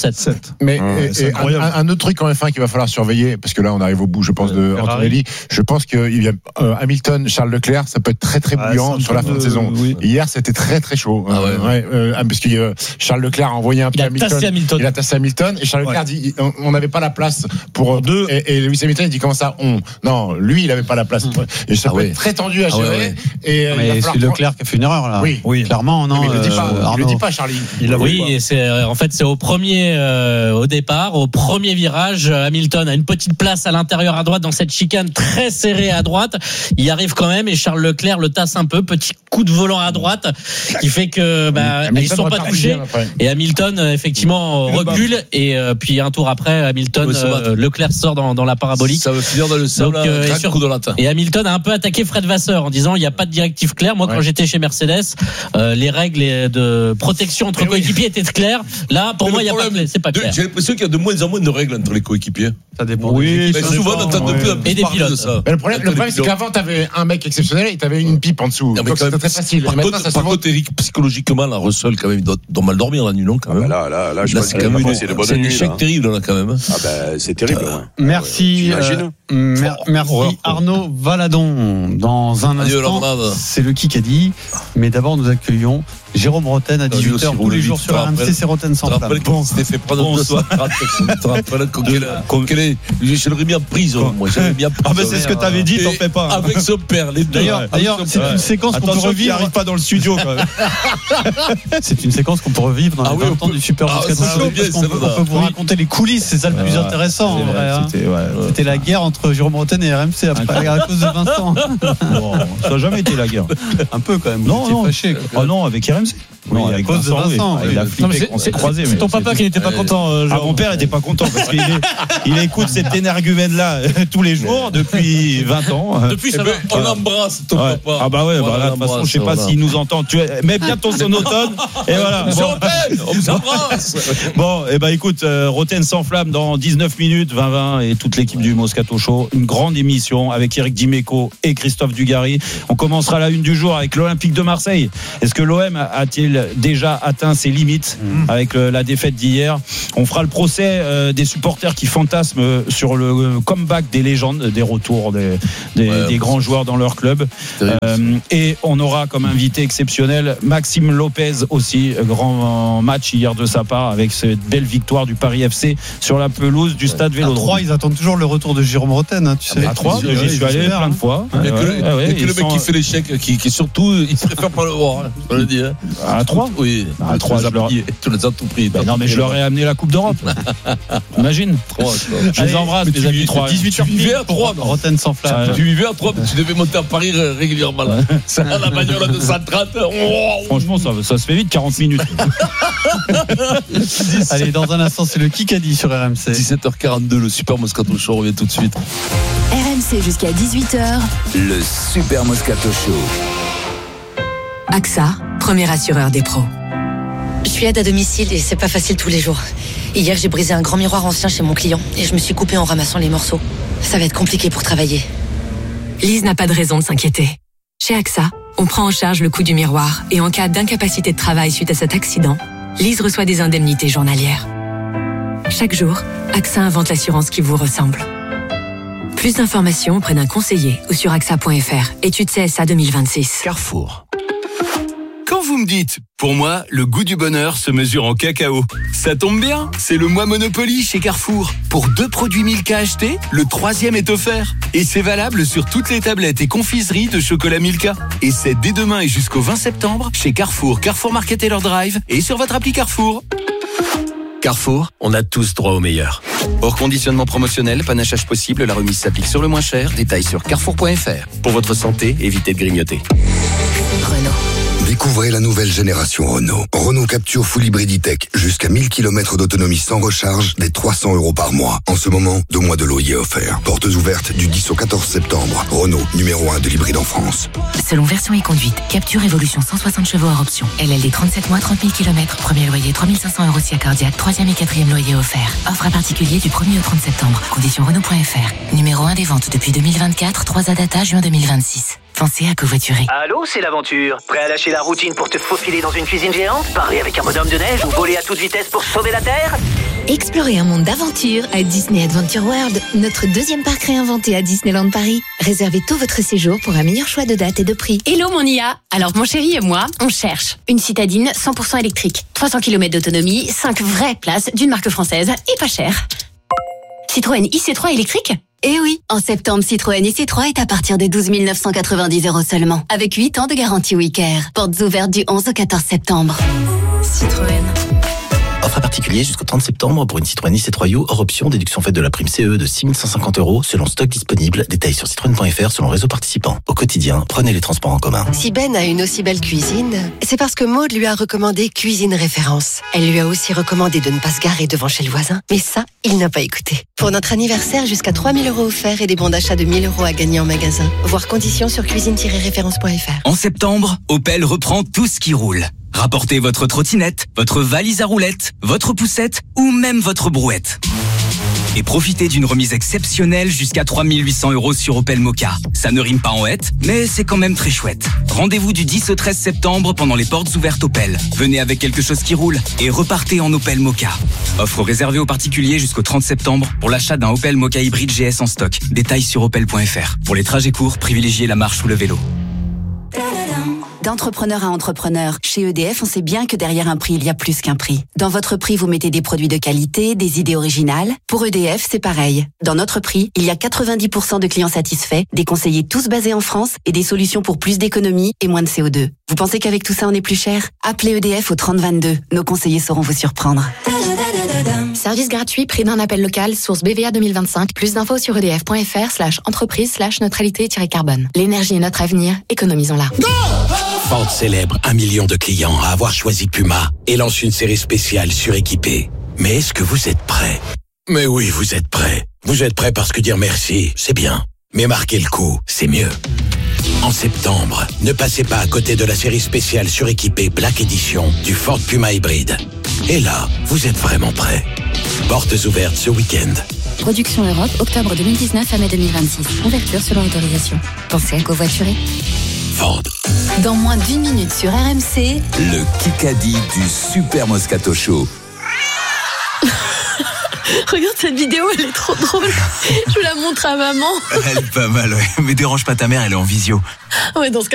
[SPEAKER 5] direct.
[SPEAKER 3] Mais
[SPEAKER 5] ouais,
[SPEAKER 3] et, et un, un autre truc en F un qu'il va falloir surveiller, parce que là on arrive au bout, je pense, de Antonelli. Je pense qu'il y a euh, Hamilton, Charles Leclerc, ça peut être très très bouillant ah, sur la fin de, de saison. Oui. Hier c'était très très chaud, ah ouais, euh, ouais, euh, parce que euh, Charles Leclerc a envoyé un peu Hamilton,
[SPEAKER 1] Hamilton.
[SPEAKER 3] Il a tassé Hamilton et Charles Leclerc ouais. dit on n'avait pas la place pour deux. Et, et Lewis Hamilton il dit comment ça on Non, lui il n'avait pas la place. Et ça ah peut ouais. être très tendu à gérer. Ah ouais, ouais. Et
[SPEAKER 5] mais il c'est Leclerc qui a fait une erreur là.
[SPEAKER 3] Oui,
[SPEAKER 5] oui. clairement non.
[SPEAKER 3] Mais il le dit pas.
[SPEAKER 5] Euh,
[SPEAKER 3] il le dit pas, Charlie.
[SPEAKER 1] Il oui, et c'est en fait c'est au premier euh, au départ, au premier virage, Hamilton a une petite place à l'intérieur à droite dans cette chicane très serrée à droite. Il y arrive quand même et Charles Leclerc le tasse un peu, petit coup de volant à droite qui fait que bah, ils sont pas touchés. Et Hamilton effectivement recule et euh, puis un tour après Hamilton euh, Leclerc sort dans, dans la parabolique.
[SPEAKER 6] Ça veut finir dans le sol. Donc, euh, et, sur, coup de latin.
[SPEAKER 1] Et Hamilton a un peu attaqué Fred Vasseur en disant il n'y a pas de directive claire. Moi ouais. quand j'étais chez Mercedes, euh, les règles de protection entre mais coéquipiers oui. étaient claires. Là pour mais moi il y a pas de, c'est pas clair.
[SPEAKER 6] J'ai l'impression qu'il y a de moins en moins de règles entre les coéquipiers.
[SPEAKER 5] Ça dépend.
[SPEAKER 3] Oui,
[SPEAKER 6] mais souvent on entend de plus en plus
[SPEAKER 1] et des pilotes.
[SPEAKER 6] De ça.
[SPEAKER 3] Mais le problème, le problème c'est qu'avant t'avais un mec exceptionnel et t'avais une pipe en dessous. Non, donc c'était très facile.
[SPEAKER 6] Par contre, ça par contre Eric, psychologiquement la Russell quand même doit, doit mal dormir la nuit non quand même.
[SPEAKER 20] Ah bah là là là je pense
[SPEAKER 6] c'est quand même c'est un échec terrible là quand même.
[SPEAKER 20] Ah bah c'est terrible.
[SPEAKER 5] Merci. Merci Arnaud Valadon. Dans un instant, c'est le Kikadi. Mais d'abord nous accueillons Jérôme Roten à dix-huit heures tous les jours sur R M C, c'est Roten sans flamme.
[SPEAKER 6] Bon, c'était fait prendre deux cent trente. Tu te rappelles quel est je l'aurais mis en prison moi, j'avais mis en prison.
[SPEAKER 5] Ah ben c'est ce que tu avais dit, t'en fais pas.
[SPEAKER 6] Avec son père, les deux.
[SPEAKER 5] D'ailleurs, d'ailleurs, c'est une séquence qu'on peut revivre.
[SPEAKER 3] Arrive pas dans le studio quand même.
[SPEAKER 5] C'est une séquence qu'on peut revivre dans les vingt ans du Super Moscato Show parce qu'on peut vous raconter les coulisses, c'est ça le plus intéressant en vrai. C'était la guerre entre Jérôme Roten et R M C après à cause de Vincent.
[SPEAKER 3] Ça n'a jamais été la guerre.
[SPEAKER 5] Un peu quand même.
[SPEAKER 3] Non, non.
[SPEAKER 5] Oh non, avec R M C.
[SPEAKER 3] Oui, oui, à cause de Vincent.
[SPEAKER 5] Il a flippé, on s'est croisés.
[SPEAKER 1] C'est ton papa qui n'était pas content.
[SPEAKER 3] Euh, ah, mon père n'était pas content parce qu'il il écoute cette énergumène-là tous les jours depuis vingt ans.
[SPEAKER 6] Depuis ça, on l'embrasse ton
[SPEAKER 3] ouais.
[SPEAKER 6] papa.
[SPEAKER 3] Ah bah ouais, bah là, de toute façon, je sais pas s'il nous entend. Tu mets bien ton sonotone et voilà.
[SPEAKER 6] Bon. On vous embrasse.
[SPEAKER 3] Bon, et bah écoute, euh, Roten sans flamme dans dix-neuf minutes, vingt vingt et toute l'équipe du Moscato Show. Une grande émission avec Eric Dimeco et Christophe Dugarry. On commencera la une du jour avec l'Olympique de Marseille. Est-ce que l'O M a-t-il déjà atteint ses limites mmh. avec le, la défaite d'hier? On fera le procès euh, des supporters qui fantasment sur le comeback des légendes, des retours des, des, ouais, des grands joueurs dans leur club. Euh, et on aura comme invité exceptionnel Maxime Lopez aussi, grand match hier de sa part avec cette belle victoire du Paris F C sur la pelouse du stade Vélodrome.
[SPEAKER 5] À trois, ils attendent toujours le retour de Jérôme Roten, hein, tu sais.
[SPEAKER 3] À trois, j'y suis allé plein de fois.
[SPEAKER 6] Il n'y a que le, ouais, ouais, que le mec sont... qui fait l'échec, qui, qui surtout, il préfère pas le voir. Hein, je le dis. Hein.
[SPEAKER 3] À trois.
[SPEAKER 6] Oui,
[SPEAKER 3] à trois, je leur...
[SPEAKER 6] tu les as tout pris.
[SPEAKER 3] Ben non, mais je leur ai amené la Coupe d'Europe. Imagine. Je les embrasse, mes amis.
[SPEAKER 6] dix-huit heures vivais à trois,
[SPEAKER 5] Roten sans flamme.
[SPEAKER 6] Tu vivais à trois, mais tu devais monter à Paris régulièrement. Ça, la bagnole de cent trente.
[SPEAKER 3] Franchement, ça, ça se fait vite, quarante minutes.
[SPEAKER 5] Allez, dans un instant, c'est le Kikadi sur R M C.
[SPEAKER 6] dix-sept heures quarante-deux, le Super Moscato Show revient tout de suite.
[SPEAKER 4] R M C jusqu'à dix-huit heures.
[SPEAKER 17] Le Super Moscato Show.
[SPEAKER 14] A X A, premier assureur des pros. Je suis aide à domicile et c'est pas facile tous les jours. Hier, j'ai brisé un grand miroir ancien chez mon client et je me suis coupée en ramassant les morceaux. Ça va être compliqué pour travailler.
[SPEAKER 26] Lise n'a pas de raison de s'inquiéter. Chez A X A, on prend en charge le coût du miroir et en cas d'incapacité de travail suite à cet accident, Lise reçoit des indemnités journalières. Chaque jour, A X A invente l'assurance qui vous ressemble. Plus d'informations auprès d'un conseiller ou sur A X A point F R. Étude C S A deux mille vingt-six.
[SPEAKER 10] Carrefour. Quand vous me dites, pour moi, le goût du bonheur se mesure en cacao. Ça tombe bien, c'est le mois Monopoly chez Carrefour. Pour deux produits Milka achetés, le troisième est offert. Et c'est valable sur toutes les tablettes et confiseries de chocolat Milka. Et c'est dès demain et jusqu'au vingt septembre chez Carrefour, Carrefour Market et leur Drive et sur votre appli Carrefour. Carrefour, on a tous droit au meilleur. Hors conditionnement promotionnel, panachage possible, la remise s'applique sur le moins cher. Détails sur carrefour point F R. Pour votre santé, évitez de grignoter.
[SPEAKER 14] Renault.
[SPEAKER 11] Découvrez la nouvelle génération Renault. Renault Capture Full Hybrid E-Tech. Jusqu'à mille kilomètres d'autonomie sans recharge, dès trois cents euros par mois. En ce moment, deux mois de loyer offert. Portes ouvertes du dix au quatorze septembre. Renault, numéro un de l'hybride en France.
[SPEAKER 26] Selon version et conduite, Capture Évolution cent soixante chevaux hors option. L L D trente-sept mois, trente mille kilomètres. Premier loyer trois mille cinq cents euros si cardiaque. Troisième et quatrième loyer offert. Offre à particulier du premier au trente septembre. Conditions Renault point F R. Numéro un des ventes depuis deux mille vingt-quatre. trois A Data, juin deux mille vingt-six. Pensez à covoiturer.
[SPEAKER 12] Allô, c'est l'aventure. Prêt à lâcher la routine pour te faufiler dans une cuisine géante? Parler avec un bonhomme de neige ou voler à toute vitesse pour sauver la Terre?
[SPEAKER 26] Explorez un monde d'aventure à Disney Adventure World, notre deuxième parc réinventé à Disneyland Paris. Réservez tout votre séjour pour un meilleur choix de date et de prix.
[SPEAKER 2] Hello mon I A. Alors mon chéri et moi, on cherche une citadine cent pour cent électrique, trois cents kilomètres d'autonomie, cinq vraies places d'une marque française et pas cher. Citroën I C trois électrique ?
[SPEAKER 4] Eh oui, en septembre, Citroën I C trois est à partir de douze mille neuf cent quatre-vingt-dix euros seulement, avec huit ans de garantie WeCare. Portes ouvertes du onze au quatorze septembre.
[SPEAKER 2] Citroën.
[SPEAKER 13] Offre à particulier jusqu'au trente septembre pour une Citroën I C trois U hors option, déduction faite de la prime C E de six mille cent cinquante euros selon stock disponible. Détails sur citroën point f r selon réseau participant. Au quotidien, prenez les transports en commun.
[SPEAKER 18] Si Ben a une aussi belle cuisine, c'est parce que Maud lui a recommandé Cuisine Référence. Elle lui a aussi recommandé de ne pas se garer devant chez le voisin. Mais ça, il n'a pas écouté. Pour notre anniversaire, jusqu'à trois mille euros offerts et des bons d'achat de mille euros à gagner en magasin. Voir conditions sur cuisine tiret référence point f r.
[SPEAKER 19] En septembre, Opel reprend tout ce qui roule. Rapportez votre trottinette, votre valise à roulettes, votre poussette ou même votre brouette. Et profitez d'une remise exceptionnelle jusqu'à trois mille huit cents euros sur Opel Mokka. Ça ne rime pas en hête, mais c'est quand même très chouette. Rendez-vous du dix au treize septembre pendant les portes ouvertes Opel. Venez avec quelque chose qui roule et repartez en Opel Mokka. Offre réservée aux particuliers jusqu'au trente septembre pour l'achat d'un Opel Mokka hybride G S en stock. Détails sur opel point f r. Pour les trajets courts, privilégiez la marche ou le vélo.
[SPEAKER 4] D'entrepreneur à entrepreneur, chez E D F, on sait bien que derrière un prix, il y a plus qu'un prix. Dans votre prix, vous mettez des produits de qualité, des idées originales. Pour E D F, c'est pareil. Dans notre prix, il y a quatre-vingt-dix pour cent de clients satisfaits, des conseillers tous basés en France et des solutions pour plus d'économie et moins de C O deux. Vous pensez qu'avec tout ça, on est plus cher ? Appelez E D F au trente vingt-deux. Nos conseillers sauront vous surprendre.
[SPEAKER 24] Service gratuit, prix d'un appel local, source B V A deux mille vingt-cinq. Plus d'infos sur edf point f r slash entreprise slash neutralité-carbone. L'énergie est notre avenir, économisons-la.
[SPEAKER 27] Ford célèbre un million de clients à avoir choisi Puma et lance une série spéciale suréquipée. Mais est-ce que vous êtes prêts ? Mais oui, vous êtes prêts. Vous êtes prêts parce que dire merci, c'est bien. Mais marquer le coup, c'est mieux. En septembre, ne passez pas à côté de la série spéciale suréquipée Black Edition du Ford Puma hybride. Et là, vous êtes vraiment prêts. Portes ouvertes ce week-end.
[SPEAKER 24] Production Europe, octobre deux mille dix-neuf à mai deux mille vingt-six. Ouverture selon autorisation. Pensez à covoiturer.
[SPEAKER 27] Ford.
[SPEAKER 4] Dans moins d'une minute sur R M C,
[SPEAKER 17] le Kikadi du Super Moscato Show.
[SPEAKER 2] Regarde cette vidéo, elle est trop drôle. Je la montre à maman.
[SPEAKER 13] Elle est pas mal, ouais. Mais dérange pas ta mère, elle est en visio.
[SPEAKER 2] Ouais, dans ce cas